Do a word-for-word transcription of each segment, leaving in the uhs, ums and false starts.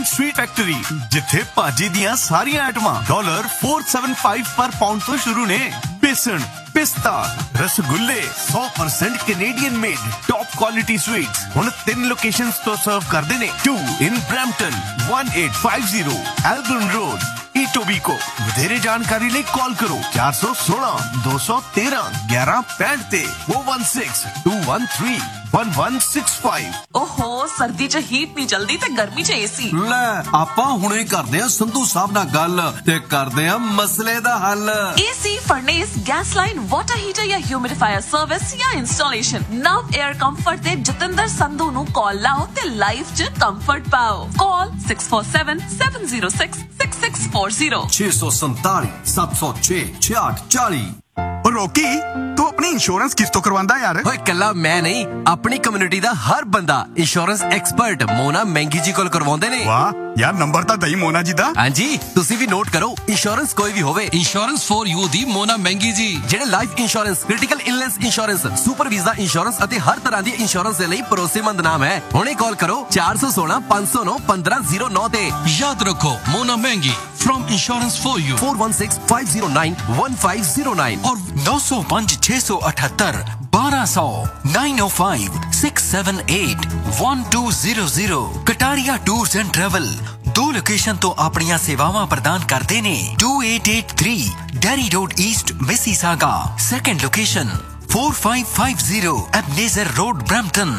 Sweet factory जिथे भाजी दियां सारियां आइटमां डॉलर फोर सेवन फाइव पर पाउंड तो शुरू ने। बेसन, पिस्ता, रसगुल्ले सौ percent Canadian made top quality sweets हुण तीन लोकेशंस तो सर्व करदे ने। To in Brampton, one eight five zero एल्बर्न road, इटोबीको। ਵਧੇਰੇ ਜਾਣਕਾਰੀ ਲਈ ਕਾਲ ਕਰੋ चार सौ सोलह दो सौ तेरह ग्यारह पैंठ ਤੇ four one six to one three one one six five. ओहो सर्दी च हीट नहीं चलदी ते गर्मी च एसी। ਲੈ ਆਪਾਂ ਹੁਣੇ ਕਰਦੇ ਆ ਸੰਧੂ ਸਾਹਿਬ ਨਾਲ ਗੱਲ ਤੇ ਕਰਦੇ ਆ ਮਸਲੇ ਦਾ ਹੱਲ। AC, furnace, gas line, water heater या ह्यूमिडिफायर सर्विस या इंस्टॉलेशन नव एयर कंफर्ट ते जतिंदर संधू ਨੂੰ ਕਾਲ ਲਾਓ ਤੇ ਲਾਈਫ ਚ ਕੰਫਰਟ ਪਾਓ। ਕਾਲ six four seven seven zero six six six four zero छह सौ सैंतालीस सात सौ छह छियाठ चालीस। ਰੋਕੀ ਤੂੰ ਆਪਣੀ ਇੰਸ਼ੋਰੈਂਸ ਕਿਸ ਤੋਂ ਕਰਵਾਉਂਦਾ ਯਾਰ? ਓਏ ਕੱਲਾ ਮੈਂ ਨਹੀਂ, ਆਪਣੀ ਕਮਿਊਨਿਟੀ ਦਾ ਹਰ ਬੰਦਾ ਇੰਸ਼ੋਰੈਂਸ ਐਕਸਪਰਟ ਮੋਨਾ ਮਹਿੰਗੀ ਜੀ ਕੋਲ ਕਰਵਾਉਂਦੇ ਨੇ। ਵਾਹ ਯਾਰ ਨੰਬਰ ਤਾਂ ਦਈ ਮੋਨਾ ਜੀ ਦਾ। ਹਾਂਜੀ ਤੁਸੀਂ ਵੀ ਨੋਟ ਕਰੋ, ਇੰਸ਼ੋਰੈਂਸ ਕੋਈ ਵੀ ਹੋਵੇ, ਇੰਸ਼ੋਰੈਂਸ ਫॉर ਯੂ ਦੀ ਮੋਨਾ ਮਹਿੰਗੀ ਜੀ, ਜਿਹੜੇ life insurance, critical illness insurance, super visa insurance ਅਤੇ ਹਰ ਤਰ੍ਹਾਂ ਦੀ ਇੰਸ਼ੋਰੈਂਸ ਦੇ ਲਈ ਭਰੋਸੇਮੰਦ ਨਾਮ ਹੈ। ਹੁਣੇ ਕਾਲ ਕਰੋ ਚਾਰ ਸੌ ਸੋਲਾਂ ਪੰਜ ਸੌ ਨੌ ਪੰਦਰਾਂ ਜ਼ੀਰੋ ਨੌ ਤੇ। ਯਾਦ ਰੱਖੋ ਮੋਨਾ ਮਹਿੰਗੀ from insurance for you four one six five zero nine one five zero nine और नौ सौ पाँच छह सौ अठहत्तर बारह सौ nine O five six seven eight one two zero zero. Kataria tours and travel दो लोकेशन तो अपनियां सेवावां प्रदान करते ने। To eight eight three dairy road east Mississauga. Second location four five five zero Ebenezer road Brampton.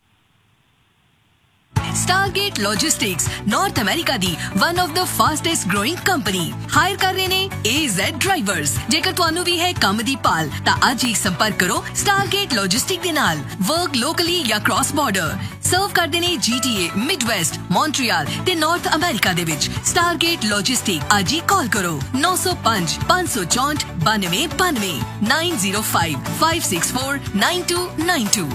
Stargate Logistics North America the one of the fastest growing company hire ਕਰ ਰਹੇ ਨੇ A Z drivers. ਜੇਕਰ ਤੁਹਾਨੂੰ ਵੀ ਹੈ ਕੰਮ ਦੀ ਭਾਲ ਤਾਂ ਅੱਜ ਹੀ ਸੰਪਰਕ ਕਰੋ Stargate Logistics ਦੇ ਨਾਲ। ਵਰਕ ਲੋਕਲੀ ਜਾਂ ਕ੍ਰਾਸ ਬਾਰਡਰ ਸਰਵ ਕਰਦੇ ਨੇ G T A, Midwest, Montreal ਤੇ ਨਾਰਥ ਅਮਰੀਕਾ ਦੇ ਵਿੱਚ। Stargate Logistics ਅੱਜ ਹੀ ਕਾਲ ਕਰੋ ਨੌ ਸੌ ਪੰਜ ਪੰਜ ਸੌ ਚੌਂਹਠ ਬਾਨਵੇਂ ਬਾਨਵੇਂ ਨਾइन zero five five six four nine to nine to.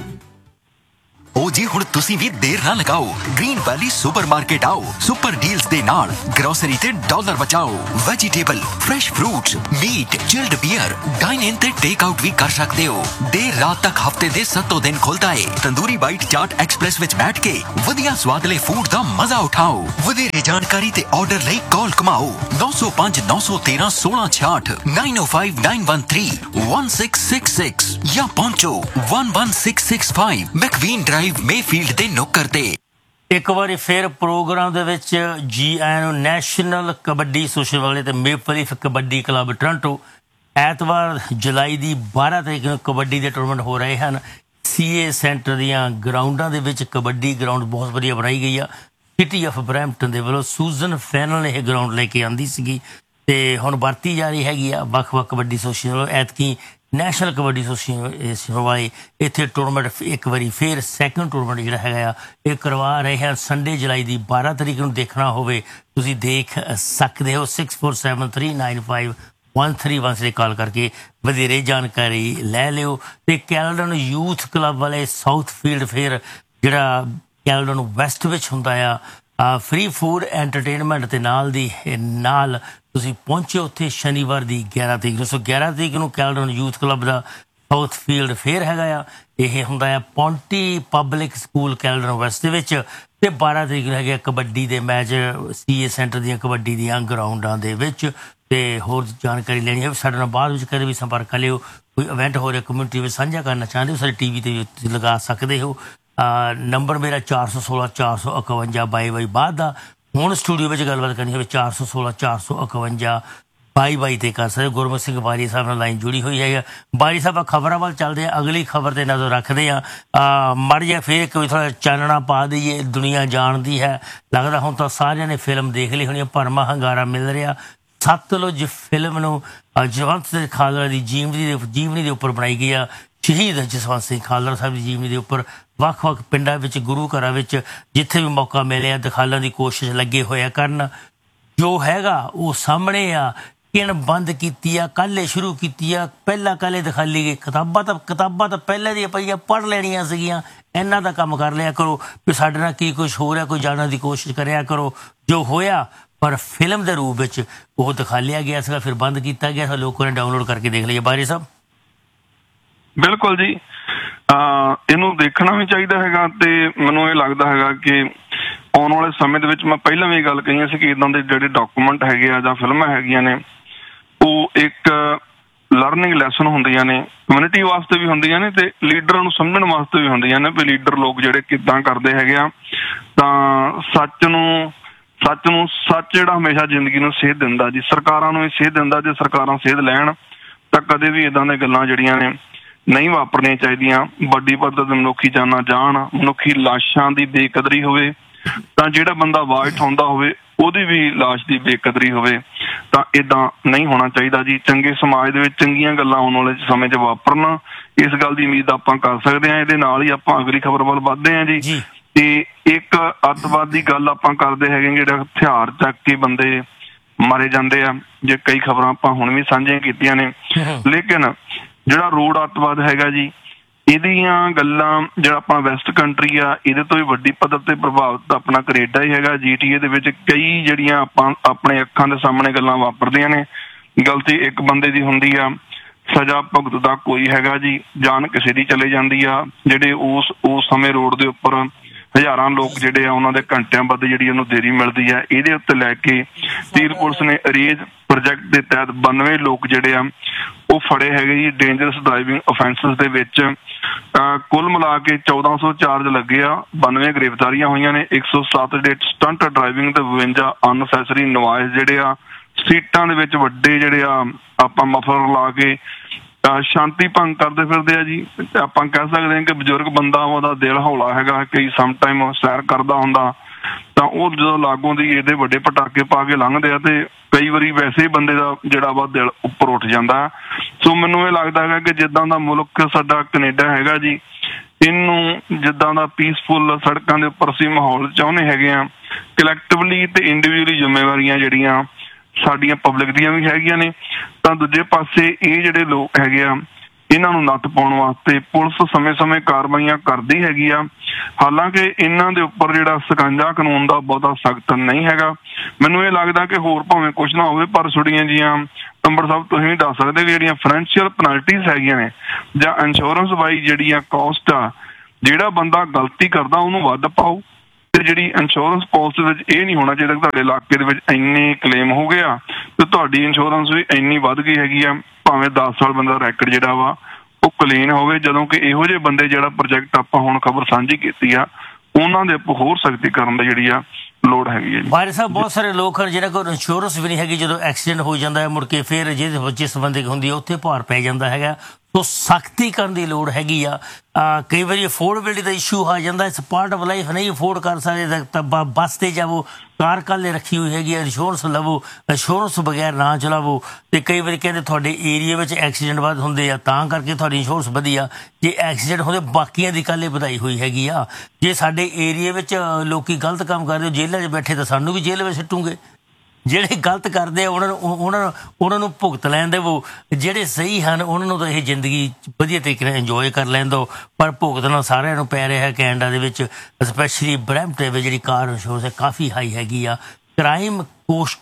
ਉਹ ਜੀ ਹੁਣ ਤੁਸੀਂ ਵੀ ਦੇਰ ਨਾ ਲਗਾਓ, ਗ੍ਰੀਨ ਵੈਲੀ ਸੁਪਰਮਾਰਕੀਟ ਆਓ। ਸੁਪਰ ਡੀਲਸ ਦੇ ਨਾਲ ਗਰੋਸਰੀ ਤੇ ਡਾਲਰ ਬਚਾਓ। Vegetable, fresh fruits, meat, chilled beer, dine ਇਨ ਤੇ ਟੇਕ ਆਊਟ ਵੀ ਕਰ ਸਕਦੇ ਹੋ। ਦੇਰ ਰਾਤ ਤੱਕ ਹਫਤੇ ਦੇ ਸੱਤੋਂ ਦਿਨ ਖੁੱਲਦਾ ਏ। ਤੰਦੂਰੀ ਬਾਈਟ ਚਾਟ ਐਕਸਪ੍ਰੈਸ ਵਿੱਚ ਬੈਠ ਕੇ ਵਧੀਆ ਸਵਾਦਲੇ ਫੂਡ ਦਾ ਮਜ਼ਾ ਉਠਾਓ। ਵਧੇਰੇ ਜਾਣਕਾਰੀ ਤੇ ਆਰਡਰ ਲਈ ਕਾਲ ਕਮਾਓ ਨੌ ਸੌ ਪੰਜ ਨੌ ਸੌ ਤੇਰਾਂ ਸੋਲਾਂ ਛਿਆਹਠ ਨਾइन ओ five nine one three one six six six ਜਾਂ ਪਹੁੰਚੋ one one six six five ਮੈਕਵੀਨ Mayfield ਦੇ ਨੁੱਕਰ ਤੇ। ਇੱਕ ਵਾਰੀ ਫਿਰ ਪ੍ਰੋਗਰਾਮ ਦੇ ਵਿੱਚ ਜੀ ਆਇਆਂ ਨੂੰ। ਨੈਸ਼ਨਲ ਕਬੱਡੀ ਐਸੋਸੀਏਸ਼ਨ ਵਾਲੇ ਤੇ maple leaf kabaddi club Toronto ਐਤਵਾਰ ਜੁਲਾਈ ਦੀ ਬਾਰਾਂ ਤਰੀਕ ਨੂੰ ਕਬੱਡੀ ਦੇ ਟੂਰਨਾਮੈਂਟ ਹੋ ਰਹੇ ਹਨ। ਸੀ ਏ ਸੈਂਟਰ ਦੀਆਂ ਗਰਾਊਂਡਾਂ ਦੇ ਵਿੱਚ ਕਬੱਡੀ ਗਰਾਊਂਡ ਬਹੁਤ ਵਧੀਆ ਬਣਾਈ ਗਈ ਆ। ਸਿਟੀ ਆਫ ਬਰੈਂਪਟਨ ਦੇ ਵੱਲੋਂ ਸੂਜ਼ਨ ਫੈਨਲ ਨੇ ਇਹ ਗਰਾਊਂਡ ਲੈ ਕੇ ਆਂਦੀ ਸੀਗੀ ਤੇ ਹੁਣ ਵਰਤੀ ਜਾ ਰਹੀ ਹੈਗੀ ਆ। ਵੱਖ ਵੱਖ ਕਬੱਡੀ ਐਸੋਸੀਏਸ਼ਨ ਵੱਲੋਂ ਐਤਕੀ ਨੈਸ਼ਨਲ ਕਬੱਡੀ ਐਸੋਸੀਏਸ਼ਨ ਵਾਲੇ ਇੱਥੇ ਟੂਰਨਾਮੈਂਟ ਇੱਕ ਵਾਰੀ ਫਿਰ ਸੈਕਿੰਡ ਟੂਰਨਾਮੈਂਟ ਜਿਹੜਾ ਹੈਗਾ ਆ ਇਹ ਕਰਵਾ ਰਹੇ ਹਨ। ਸੰਡੇ ਜੁਲਾਈ ਦੀ ਬਾਰਾਂ ਤਰੀਕ ਨੂੰ ਦੇਖਣਾ ਹੋਵੇ ਤੁਸੀਂ ਦੇਖ ਸਕਦੇ ਹੋ। Six four seven three nine five one three one ਤੇ ਕਾਲ ਕਰਕੇ ਵਧੇਰੇ ਜਾਣਕਾਰੀ ਲੈ ਲਿਓ। ਤੇ ਕੈਲਡਨ ਯੂਥ ਕਲੱਬ ਵਾਲੇ ਸਾਊਥ ਫੀਲਡ ਫਿਰ ਜਿਹੜਾ ਕੈਲਡਨ ਵੈਸਟ ਵਿੱਚ ਹੁੰਦਾ ਆ ਫ੍ਰੀ ਫੂਡ ਐਂਟਰਟੇਨਮੈਂਟ ਦੇ ਨਾਲ ਦੀ ਨਾਲ ਤੁਸੀਂ ਪਹੁੰਚੇ ਉੱਥੇ ਸ਼ਨੀਵਾਰ ਦੀ ਗਿਆਰਾਂ ਤਰੀਕ ਨੂੰ। ਸੋ ਗਿਆਰਾਂ ਤਰੀਕ ਨੂੰ ਕੈਲਡਨ ਯੂਥ ਕਲੱਬ ਦਾ ਸਾਊਥ ਫੀਲਡ ਫੇਅਰ ਹੈਗਾ ਆ। ਇਹ ਹੁੰਦਾ ਆ Ponty public school Caledon West ਦੇ ਵਿੱਚ। ਤੇ ਬਾਰਾਂ ਤਰੀਕ ਨੂੰ ਹੈਗੇ ਕਬੱਡੀ ਦੇ ਮੈਚ ਸੀ ਏ ਸੈਂਟਰ ਦੀਆਂ ਕਬੱਡੀ ਦੀਆਂ ਗਰਾਊਂਡਾਂ ਦੇ ਵਿੱਚ। ਤੇ ਹੋਰ ਜਾਣਕਾਰੀ ਲੈਣੀ ਹੈ ਸਾਡੇ ਨਾਲ ਬਾਅਦ ਵਿੱਚ ਕਦੇ ਵੀ ਸੰਪਰਕ ਕਰ ਲਿਓ। ਕੋਈ ਇਵੈਂਟ ਹੋ ਰਿਹਾ ਕਮਿਊਨਿਟੀ ਵਿੱਚ ਸਾਂਝਾ ਕਰਨਾ ਚਾਹੁੰਦੇ ਹੋ ਸਾਡੇ ਟੀ ਵੀ 'ਤੇ ਤੁਸੀਂ ਲਗਾ ਸਕਦੇ ਹੋ। ਨੰਬਰ ਮੇਰਾ ਚਾਰ ਸੌ ਸੋਲਾਂ ਚਾਰ ਸੌ ਇਕਵੰਜਾ ਬਾਈ ਬਾਈ ਬਾਅਦ ਦਾ। ਹੁਣ ਸਟੂਡੀਓ ਵਿੱਚ ਗੱਲਬਾਤ ਕਰਨੀ ਹੋਵੇ ਚਾਰ ਸੌ ਸੋਲਾਂ ਚਾਰ ਸੌ ਇਕਵੰਜਾ ਬਾਈ ਬਾਈ 'ਤੇ ਕਰ ਸਕਦੇ। ਗੁਰਮੁਖ ਸਿੰਘ ਬਾਰੀ ਸਾਹਿਬ ਨਾਲ ਲਾਈਨ ਜੁੜੀ ਹੋਈ ਹੈ। ਬਾਰੀ ਸਾਹਿਬ ਖਬਰਾਂ ਵੱਲ ਚੱਲਦੇ ਆ, ਅਗਲੀ ਖਬਰ 'ਤੇ ਨਜ਼ਰ ਰੱਖਦੇ ਹਾਂ। ਮਰ ਜਾ ਫਿਰ ਕੋਈ ਥੋੜ੍ਹਾ ਚਾਨਣਾ ਪਾ ਦਈਏ, ਦੁਨੀਆ ਜਾਣਦੀ ਹੈ। ਲੱਗਦਾ ਹੁਣ ਤਾਂ ਸਾਰਿਆਂ ਨੇ ਫਿਲਮ ਦੇਖ ਲਈ ਹੋਣੀ। ਭਰਮਾ ਹੰਗਾਰਾ ਮਿਲ ਰਿਹਾ। ਸਤਲੁਜ ਫਿਲਮ ਨੂੰ ਜਸਵੰਤ ਸਿੰਘ ਖਾਲੜਾ ਦੀ ਜੀਵਨੀ ਦੇ ਜੀਵਨੀ ਦੇ ਉੱਪਰ ਬਣਾਈ ਗਈ ਆ। ਸ਼ਹੀਦ ਜਸਵੰਤ ਸਿੰਘ ਖਾਲੜਾ ਸਾਹਿਬ ਦੀ ਜੀਵਨੀ ਦੇ ਉੱਪਰ ਵੱਖ ਵੱਖ ਪਿੰਡਾਂ ਵਿੱਚ ਗੁਰੂ ਘਰਾਂ ਵਿੱਚ ਜਿੱਥੇ ਵੀ ਮੌਕਾ ਮਿਲਿਆ ਦਿਖਾਉਣ ਦੀ ਕੋਸ਼ਿਸ਼ ਲੱਗੇ ਹੋਇਆ ਕਰਨ। ਜੋ ਹੈਗਾ ਉਹ ਸਾਹਮਣੇ ਆ। ਕਿਣ ਬੰਦ ਕੀਤੀ ਆ, ਕੱਲ੍ਹ ਸ਼ੁਰੂ ਕੀਤੀ ਆ, ਪਹਿਲਾਂ ਕੱਲ੍ਹ ਦਿਖਾਲੀ ਗਈ। ਕਿਤਾਬਾਂ ਤਾਂ ਕਿਤਾਬਾਂ ਤਾਂ ਪਹਿਲਾਂ ਦੀਆਂ ਪਈਆਂ ਪੜ੍ਹ ਲੈਣੀਆਂ ਸੀਗੀਆਂ। ਇਹਨਾਂ ਦਾ ਕੰਮ ਕਰ ਲਿਆ ਕਰੋ ਵੀ ਸਾਡੇ ਨਾਲ ਕੀ ਕੁਛ ਹੋ ਰਿਹਾ, ਕੋਈ ਜਾਣਨ ਦੀ ਕੋਸ਼ਿਸ਼ ਕਰਿਆ ਕਰੋ। ਜੋ ਹੋਇਆ ਪਰ ਫਿਲਮ ਦੇ ਰੂਪ ਵਿੱਚ ਉਹ ਦਿਖਾ ਲਿਆ ਗਿਆ ਸੀਗਾ, ਫਿਰ ਬੰਦ ਕੀਤਾ ਗਿਆ। ਲੋਕਾਂ ਨੇ ਡਾਊਨਲੋਡ ਕਰਕੇ ਦੇਖ ਲਿਆ। ਬਾਰੀ ਸਾਹਿਬ ਬਿਲਕੁਲ ਜੀ, ਇਹਨੂੰ ਦੇਖਣਾ ਵੀ ਚਾਹੀਦਾ ਹੈਗਾ। ਤੇ ਮੈਨੂੰ ਇਹ ਲੱਗਦਾ ਹੈਗਾ ਕਿ ਆਉਣ ਵਾਲੇ ਸਮੇਂ ਦੇ ਵਿੱਚ ਮੈਂ ਪਹਿਲਾਂ ਵੀ ਇਹ ਗੱਲ ਕਹੀ ਸੀ ਕਿ ਇਦਾਂ ਦੇ ਜਿਹੜੇ ਡਾਕੂਮੈਂਟ ਹੈਗੇ ਆ ਜਾਂ ਫਿਲਮਾਂ ਹੈਗੀਆਂ ਨੇ ਉਹ ਇੱਕ ਲਰਨਿੰਗ ਲੈਸਨ ਹੁੰਦੀਆਂ ਨੇ, ਕਮਿਊਨਿਟੀ ਵਾਸਤੇ ਵੀ ਹੁੰਦੀਆਂ ਨੇ ਤੇ ਲੀਡਰਾਂ ਨੂੰ ਸਮਝਣ ਵਾਸਤੇ ਵੀ ਹੁੰਦੀਆਂ ਨੇ ਵੀ ਲੀਡਰ ਲੋਕ ਜਿਹੜੇ ਕਿੱਦਾਂ ਕਰਦੇ ਹੈਗੇ ਆ। ਤਾਂ ਸੱਚ ਨੂੰ ਸੱਚ ਨੂੰ ਸੱਚ ਜਿਹੜਾ ਹਮੇਸ਼ਾ ਜ਼ਿੰਦਗੀ ਨੂੰ ਸੇਧ ਦਿੰਦਾ ਜੀ, ਸਰਕਾਰਾਂ ਨੂੰ ਵੀ ਸੇਧ ਦਿੰਦਾ। ਜੇ ਸਰਕਾਰਾਂ ਸੇਧ ਲੈਣ ਤਾਂ ਕਦੇ ਵੀ ਇਦਾਂ ਦੀਆਂ ਗੱਲਾਂ ਜਿਹੜੀਆਂ ਨੇ ਨਹੀਂ ਵਾਪਰਨੀਆਂ ਚਾਹੀਦੀਆਂ। ਵੱਡੀ ਪੱਧਰ ਤੇ ਮਨੁੱਖੀ ਜਾਨਾਂ ਜਾਣ, ਮਨੁੱਖੀ ਲਾਸ਼ਾਂ ਦੀ ਬੇਕਦਰੀ ਹੋਵੇ, ਤਾਂ ਜਿਹੜਾ ਬੰਦਾ ਆਵਾਜ਼ ਉਠਾਉਂਦਾ ਹੋਵੇ ਉਹਦੀ ਵੀ ਲਾਸ਼ ਦੀ ਬੇਕਦਰੀ ਹੋਵੇ, ਤਾਂ ਇਦਾਂ ਨਹੀਂ ਹੋਣਾ ਚਾਹੀਦਾ ਜੀ। ਚੰਗੇ ਸਮਾਜ ਦੇ ਵਿੱਚ ਚੰਗੀਆਂ ਗੱਲਾਂ ਆਉਣ ਵਾਲੇ ਸਮੇਂ 'ਚ ਵਾਪਰਨ, ਇਸ ਗੱਲ ਦੀ ਉਮੀਦ ਆਪਾਂ ਕਰ ਸਕਦੇ ਹਾਂ। ਇਹਦੇ ਨਾਲ ਹੀ ਆਪਾਂ ਅਗਲੀ ਖਬਰ ਵੱਲ ਵੱਧਦੇ ਹਾਂ ਜੀ। ਤੇ ਇੱਕ ਅੱਤਵਾਦ ਦੀ ਗੱਲ ਆਪਾਂ ਕਰਦੇ ਹੈਗੇ, ਜਿਹੜਾ ਹਥਿਆਰ ਚੱਕ ਕੇ ਬੰਦੇ ਮਾਰੇ ਜਾਂਦੇ ਆ, ਜੇ ਕਈ ਖਬਰਾਂ ਆਪਾਂ ਹੁਣ ਵੀ ਸਾਂਝੀਆਂ ਕੀਤੀਆਂ ਨੇ। ਲੇਕਿਨ ਜਿਹੜਾ ਰੋਡ ਅੱਤਵਾਦ ਹੈਗਾ ਜੀ, ਇਹਦੀਆਂ ਗੱਲਾਂ ਜਿਹੜਾ ਆਪਣਾ ਵੈਸਟ ਕੰਟਰੀ ਆ ਇਹਦੇ ਤੋਂ ਵੀ ਵੱਡੀ ਪੱਧਰ ਤੇ ਪ੍ਰਭਾਵਿਤ ਆਪਣਾ ਕੈਨੇਡਾ ਹੀ ਹੈਗਾ। ਜੀ ਟੀ ਏ ਦੇ ਵਿੱਚ ਕਈ ਜਿਹੜੀਆਂ ਆਪਾਂ ਆਪਣੇ ਅੱਖਾਂ ਦੇ ਸਾਹਮਣੇ ਗੱਲਾਂ ਵਾਪਰਦੀਆਂ ਨੇ। ਗਲਤੀ ਇੱਕ ਬੰਦੇ ਦੀ ਹੁੰਦੀ ਆ, ਸਜ਼ਾ ਭੁਗਤਦਾ ਕੋਈ ਹੈਗਾ ਜੀ, ਜਾਨ ਕਿਸੇ ਦੀ ਚਲੇ ਜਾਂਦੀ ਆ। ਜਿਹੜੇ ਉਸ ਉਸ ਸਮੇਂ ਰੋਡ ਦੇ ਉੱਪਰ ਹਜ਼ਾਰਾਂ ਲੋਕ ਜਿਹੜੇ ਆ ਉਹਨਾਂ ਦੇ ਘੰਟਿਆਂ ਵੱਧ ਜਿਹੜੀ ਉਹਨੂੰ ਦੇਰੀ ਮਿਲਦੀ ਆ। ਇਹਦੇ ਉੱਤੇ ਲੈ ਕੇ ਤੀਰ ਪੁਲਿਸ ਨੇ ਅਰੇਜ ਪ੍ਰੋਜੈਕਟ ਦੇ ਤਹਿਤ ਬਾਨਵੇਂ ਲੋਕ ਜਿਹੜੇ ਆ ਉਹ ਫੜੇ ਹੈਗੇ ਜੀ ਡੇਂਜਰਸ ਡਰਾਈਵਿੰਗ ਅਫੈਂਸਿਸ ਦੇ ਵਿੱਚ। ਕੁੱਲ ਮਿਲਾ ਕੇ ਚੌਦਾਂ ਸੌ ਚਾਰਜ ਲੱਗੇ ਆ, ਬਾਨਵੇਂ ਗ੍ਰਿਫਤਾਰੀਆਂ ਹੋਈਆਂ ਨੇ, ਇੱਕ ਸੌ ਸੱਤ ਜਿਹੜੇ ਸਟੰਟ ਡਰਾਈਵਿੰਗ ਤੇ ਬਵੰਜਾ ਅਨਸੈਸਰੀ ਨਵਾਇਜ਼ ਜਿਹੜੇ ਆ ਸੀਟਾਂ ਦੇ ਵਿੱਚ ਵੱਡੇ ਜਿਹੜੇ ਆ ਆਪਾਂ ਮਫਲਰ ਲਾ ਕੇ ਸ਼ਾਂਤੀ ਭੰਗ ਕਰਦੇ ਫਿਰਦੇ ਆ ਜੀ। ਆਪਾਂ ਕਹਿ ਸਕਦੇ ਹਾਂ ਕਿ ਬਜ਼ੁਰਗ ਬੰਦਾ ਉਹਦਾ ਦਿਲ ਹੌਲਾ ਹੈਗਾ, ਕਈ ਸਮ ਟਾਈਮ ਸੈਰ ਕਰਦਾ ਹੁੰਦਾ ਤਾਂ ਉਹ ਜਦੋਂ ਲਾਗੋਂ ਦੀ ਇਹਦੇ ਵੱਡੇ ਪਟਾਕੇ ਪਾ ਕੇ ਲੰਘਦੇ ਆ ਤੇ ਕਈ ਵਾਰੀ ਵੈਸੇ ਹੀ ਬੰਦੇ ਦਾ ਜਿਹੜਾ ਵਾ ਦਿਲ ਉੱਪਰ ਉੱਠ ਜਾਂਦਾ। ਸੋ ਮੈਨੂੰ ਇਹ ਲੱਗਦਾ ਹੈਗਾ ਕਿ ਜਿੱਦਾਂ ਦਾ ਮੁਲਕ ਸਾਡਾ ਕੈਨੇਡਾ ਹੈਗਾ ਜੀ, ਇਹਨੂੰ ਜਿੱਦਾਂ ਦਾ ਪੀਸਫੁਲ ਸੜਕਾਂ ਦੇ ਉੱਪਰ ਅਸੀਂ ਮਾਹੌਲ ਚਾਹੁੰਦੇ ਹੈਗੇ ਆ, ਕਲੈਕਟਿਵਲੀ ਤੇ ਇੰਡੀਵਿਜੂਅਲੀ ਜ਼ਿੰਮੇਵਾਰੀਆਂ ਜਿਹੜੀਆਂ ਸਾਡੀਆਂ ਪਬਲਿਕ ਦੀਆਂ ਵੀ ਹੈਗੀਆਂ ਨੇ, ਤਾਂ ਦੂਜੇ ਪਾਸੇ ਇਹ ਜਿਹੜੇ ਲੋਕ ਹੈਗੇ ਆ ਇਹਨਾਂ ਨੂੰ ਨੱਥ ਪਾਉਣ ਵਾਸਤੇ ਪੁਲਿਸ ਸਮੇਂ ਸਮੇਂ ਕਾਰਵਾਈਆਂ ਕਰਦੀ ਹੈਗੀ ਆ। ਹਾਲਾਂਕਿ ਇਹਨਾਂ ਦੇ ਉੱਪਰ ਜਿਹੜਾ ਸਕੰਜਾ ਕਾਨੂੰਨ ਦਾ ਬਹੁਤਾ ਸਖਤ ਨਹੀਂ ਹੈਗਾ। ਮੈਨੂੰ ਇਹ ਲੱਗਦਾ ਕਿ ਹੋਰ ਭਾਵੇਂ ਕੁਛ ਨਾ ਹੋਵੇ ਪਰ ਛੁੱਟੀਆਂ ਜੀਆਂ ਨੰਬਰ ਸਾਹਿਬ ਤੁਸੀਂ ਵੀ ਦੱਸ ਸਕਦੇ ਕਿ ਜਿਹੜੀਆਂ ਫਾਈਨੈਂਸ਼ੀਅਲ ਪੈਨਲਟੀਜ਼ ਹੈਗੀਆਂ ਨੇ ਜਾਂ ਇੰਸ਼ੋਰੈਂਸ ਵਾਈ ਜਿਹੜੀ ਆ ਕੋਸਟ ਆ, ਜਿਹੜਾ ਬੰਦਾ ਗਲਤੀ ਕਰਦਾ ਉਹਨੂੰ ਵੱਧ ਪਾਓ। ਤੇ ਜਿਹੜੀ ਇੰਸ਼ੋਰੈਂਸ ਪਾਲਿਸੀ ਵਿੱਚ ਇਹ ਨਹੀਂ ਹੋਣਾ ਚਾਹੀਦਾ ਕਿ ਤੁਹਾਡੇ ਇਲਾਕੇ ਦੇ ਵਿੱਚ ਇੰਨੇ ਕਲੇਮ ਹੋ ਗਿਆ ਤੇ ਤੁਹਾਡੀ ਇੰਸ਼ੋਰੈਂਸ ਵੀ ਇੰਨੀ ਵੱਧ ਗਈ ਹੈਗੀ ਆ, ਭਾਵੇਂ ਦਸ ਸਾਲ ਬੰਦਾ ਰੈਕਡ ਜਿਹੜਾ ਵਾ ਉਹ ਕਲੀਨ ਹੋਵੇ। ਜਦੋਂ ਕਿ ਇਹੋ ਜਿਹੇ ਬੰਦੇ ਜਿਹੜਾ ਪ੍ਰੋਜੈਕਟ ਆਪਾਂ ਹੁਣ ਖਬਰ ਸਾਂਝੀ ਕੀਤੀ ਆ ਉਹਨਾਂ ਦੇ ਉੱਪਰ ਹੋਰ ਸਖਤੀ ਕਰਨ ਦੀ ਜਿਹੜੀ ਆ ਲੋੜ ਹੈਗੀ ਹੈ। ਬਾਰੇ ਸਾਹਿਬ ਬਹੁਤ ਸਾਰੇ ਲੋਕ ਹਨ ਜਿਹਨਾਂ ਕੋਲ ਇੰਸ਼ੋਰੈਂਸ ਵੀ ਨਹੀਂ ਹੈਗੀ, ਜਦੋਂ ਐਕਸੀਡੈਂਟ ਹੋ ਜਾਂਦਾ ਹੈ ਮੁੜ ਕੇ ਫਿਰ ਜਿਹਦੇ ਜਿਸ ਬੰਦੇ ਕੋਲ ਹੁੰਦੀ ਹੈ ਉੱਥੇ ਭਾਰ ਪੈ ਜਾਂਦਾ ਹੈਗਾ। ਸੋ ਸਖਤੀ ਕਰਨ ਦੀ ਲੋੜ ਹੈਗੀ ਆ। ਕਈ ਵਾਰੀ ਅਫੋਰਡੇਬਿਲਿਟੀ ਦਾ ਇਸ਼ੂ ਆ ਜਾਂਦਾ, ਇਸ ਪਾਰਟ ਆਫ ਲਾਈਫ ਨਹੀਂ ਅਫੋਰਡ ਕਰ ਸਕਦੇ ਤਾਂ ਬੱਸ ਤੇ ਜਾਵੋ, ਕਾਰ ਕਾਲੇ ਰੱਖੀ ਹੋਈ ਹੈਗੀ, ਇੰਸ਼ੋਰੈਂਸ ਲਵੋ, ਇੰਸ਼ੋਰੈਂਸ ਬਗੈਰ ਨਾ ਚਲਾਵੋ। ਤੇ ਕਈ ਵਾਰੀ ਕਹਿੰਦੇ ਤੁਹਾਡੇ ਏਰੀਆ ਵਿੱਚ ਐਕਸੀਡੈਂਟ ਵੱਧ ਹੁੰਦੇ ਆ ਤਾਂ ਕਰਕੇ ਤੁਹਾਡੀ ਇੰਸ਼ੋਰੈਂਸ ਵਧੀਆ, ਜੇ ਐਕਸੀਡੈਂਟ ਹੁੰਦੇ ਬਾਕੀਆਂ ਦੀ ਕਾਲੇ ਵਧਾਈ ਹੋਈ ਹੈਗੀ ਆ। ਜੇ ਸਾਡੇ ਏਰੀਆ ਵਿੱਚ ਲੋਕੀ ਗਲਤ ਕੰਮ ਕਰਦੇ ਜੇਲ੍ਹਾਂ 'ਚ ਬੈਠੇ ਤਾਂ ਸਾਨੂੰ ਵੀ ਜੇਲ੍ਹ ਵਿੱਚ ਸੁੱਟੂਗੇ। ਜਿਹੜੇ ਗਲਤ ਕਰਦੇ ਆ ਉਹਨਾਂ ਨੂੰ ਉਹਨਾਂ ਨੂੰ ਉਹਨਾਂ ਨੂੰ ਭੁਗਤ ਲੈਣ ਦੇਵੋ, ਜਿਹੜੇ ਸਹੀ ਹਨ ਉਹਨਾਂ ਨੂੰ ਤਾਂ ਇਹ ਜ਼ਿੰਦਗੀ ਵਧੀਆ ਤਰੀਕੇ ਨਾਲ ਇੰਜੋਏ ਕਰ ਲੈਣ ਦਿਓ। ਪਰ ਭੁਗਤਣਾ ਸਾਰਿਆਂ ਨੂੰ ਪੈ ਰਿਹਾ ਕੈਨੇਡਾ ਦੇ ਵਿੱਚ, ਸਪੈਸ਼ਲੀ ਬਰੈਂਪਟਨ ਵਿੱਚ ਜਿਹੜੀ ਕਾਰ ਇੰਸ਼ੋਰੈਂਸ ਹੈ ਕਾਫੀ ਹਾਈ ਹੈਗੀ ਆ। ਕ੍ਰਾਈਮ ਕੋਸ਼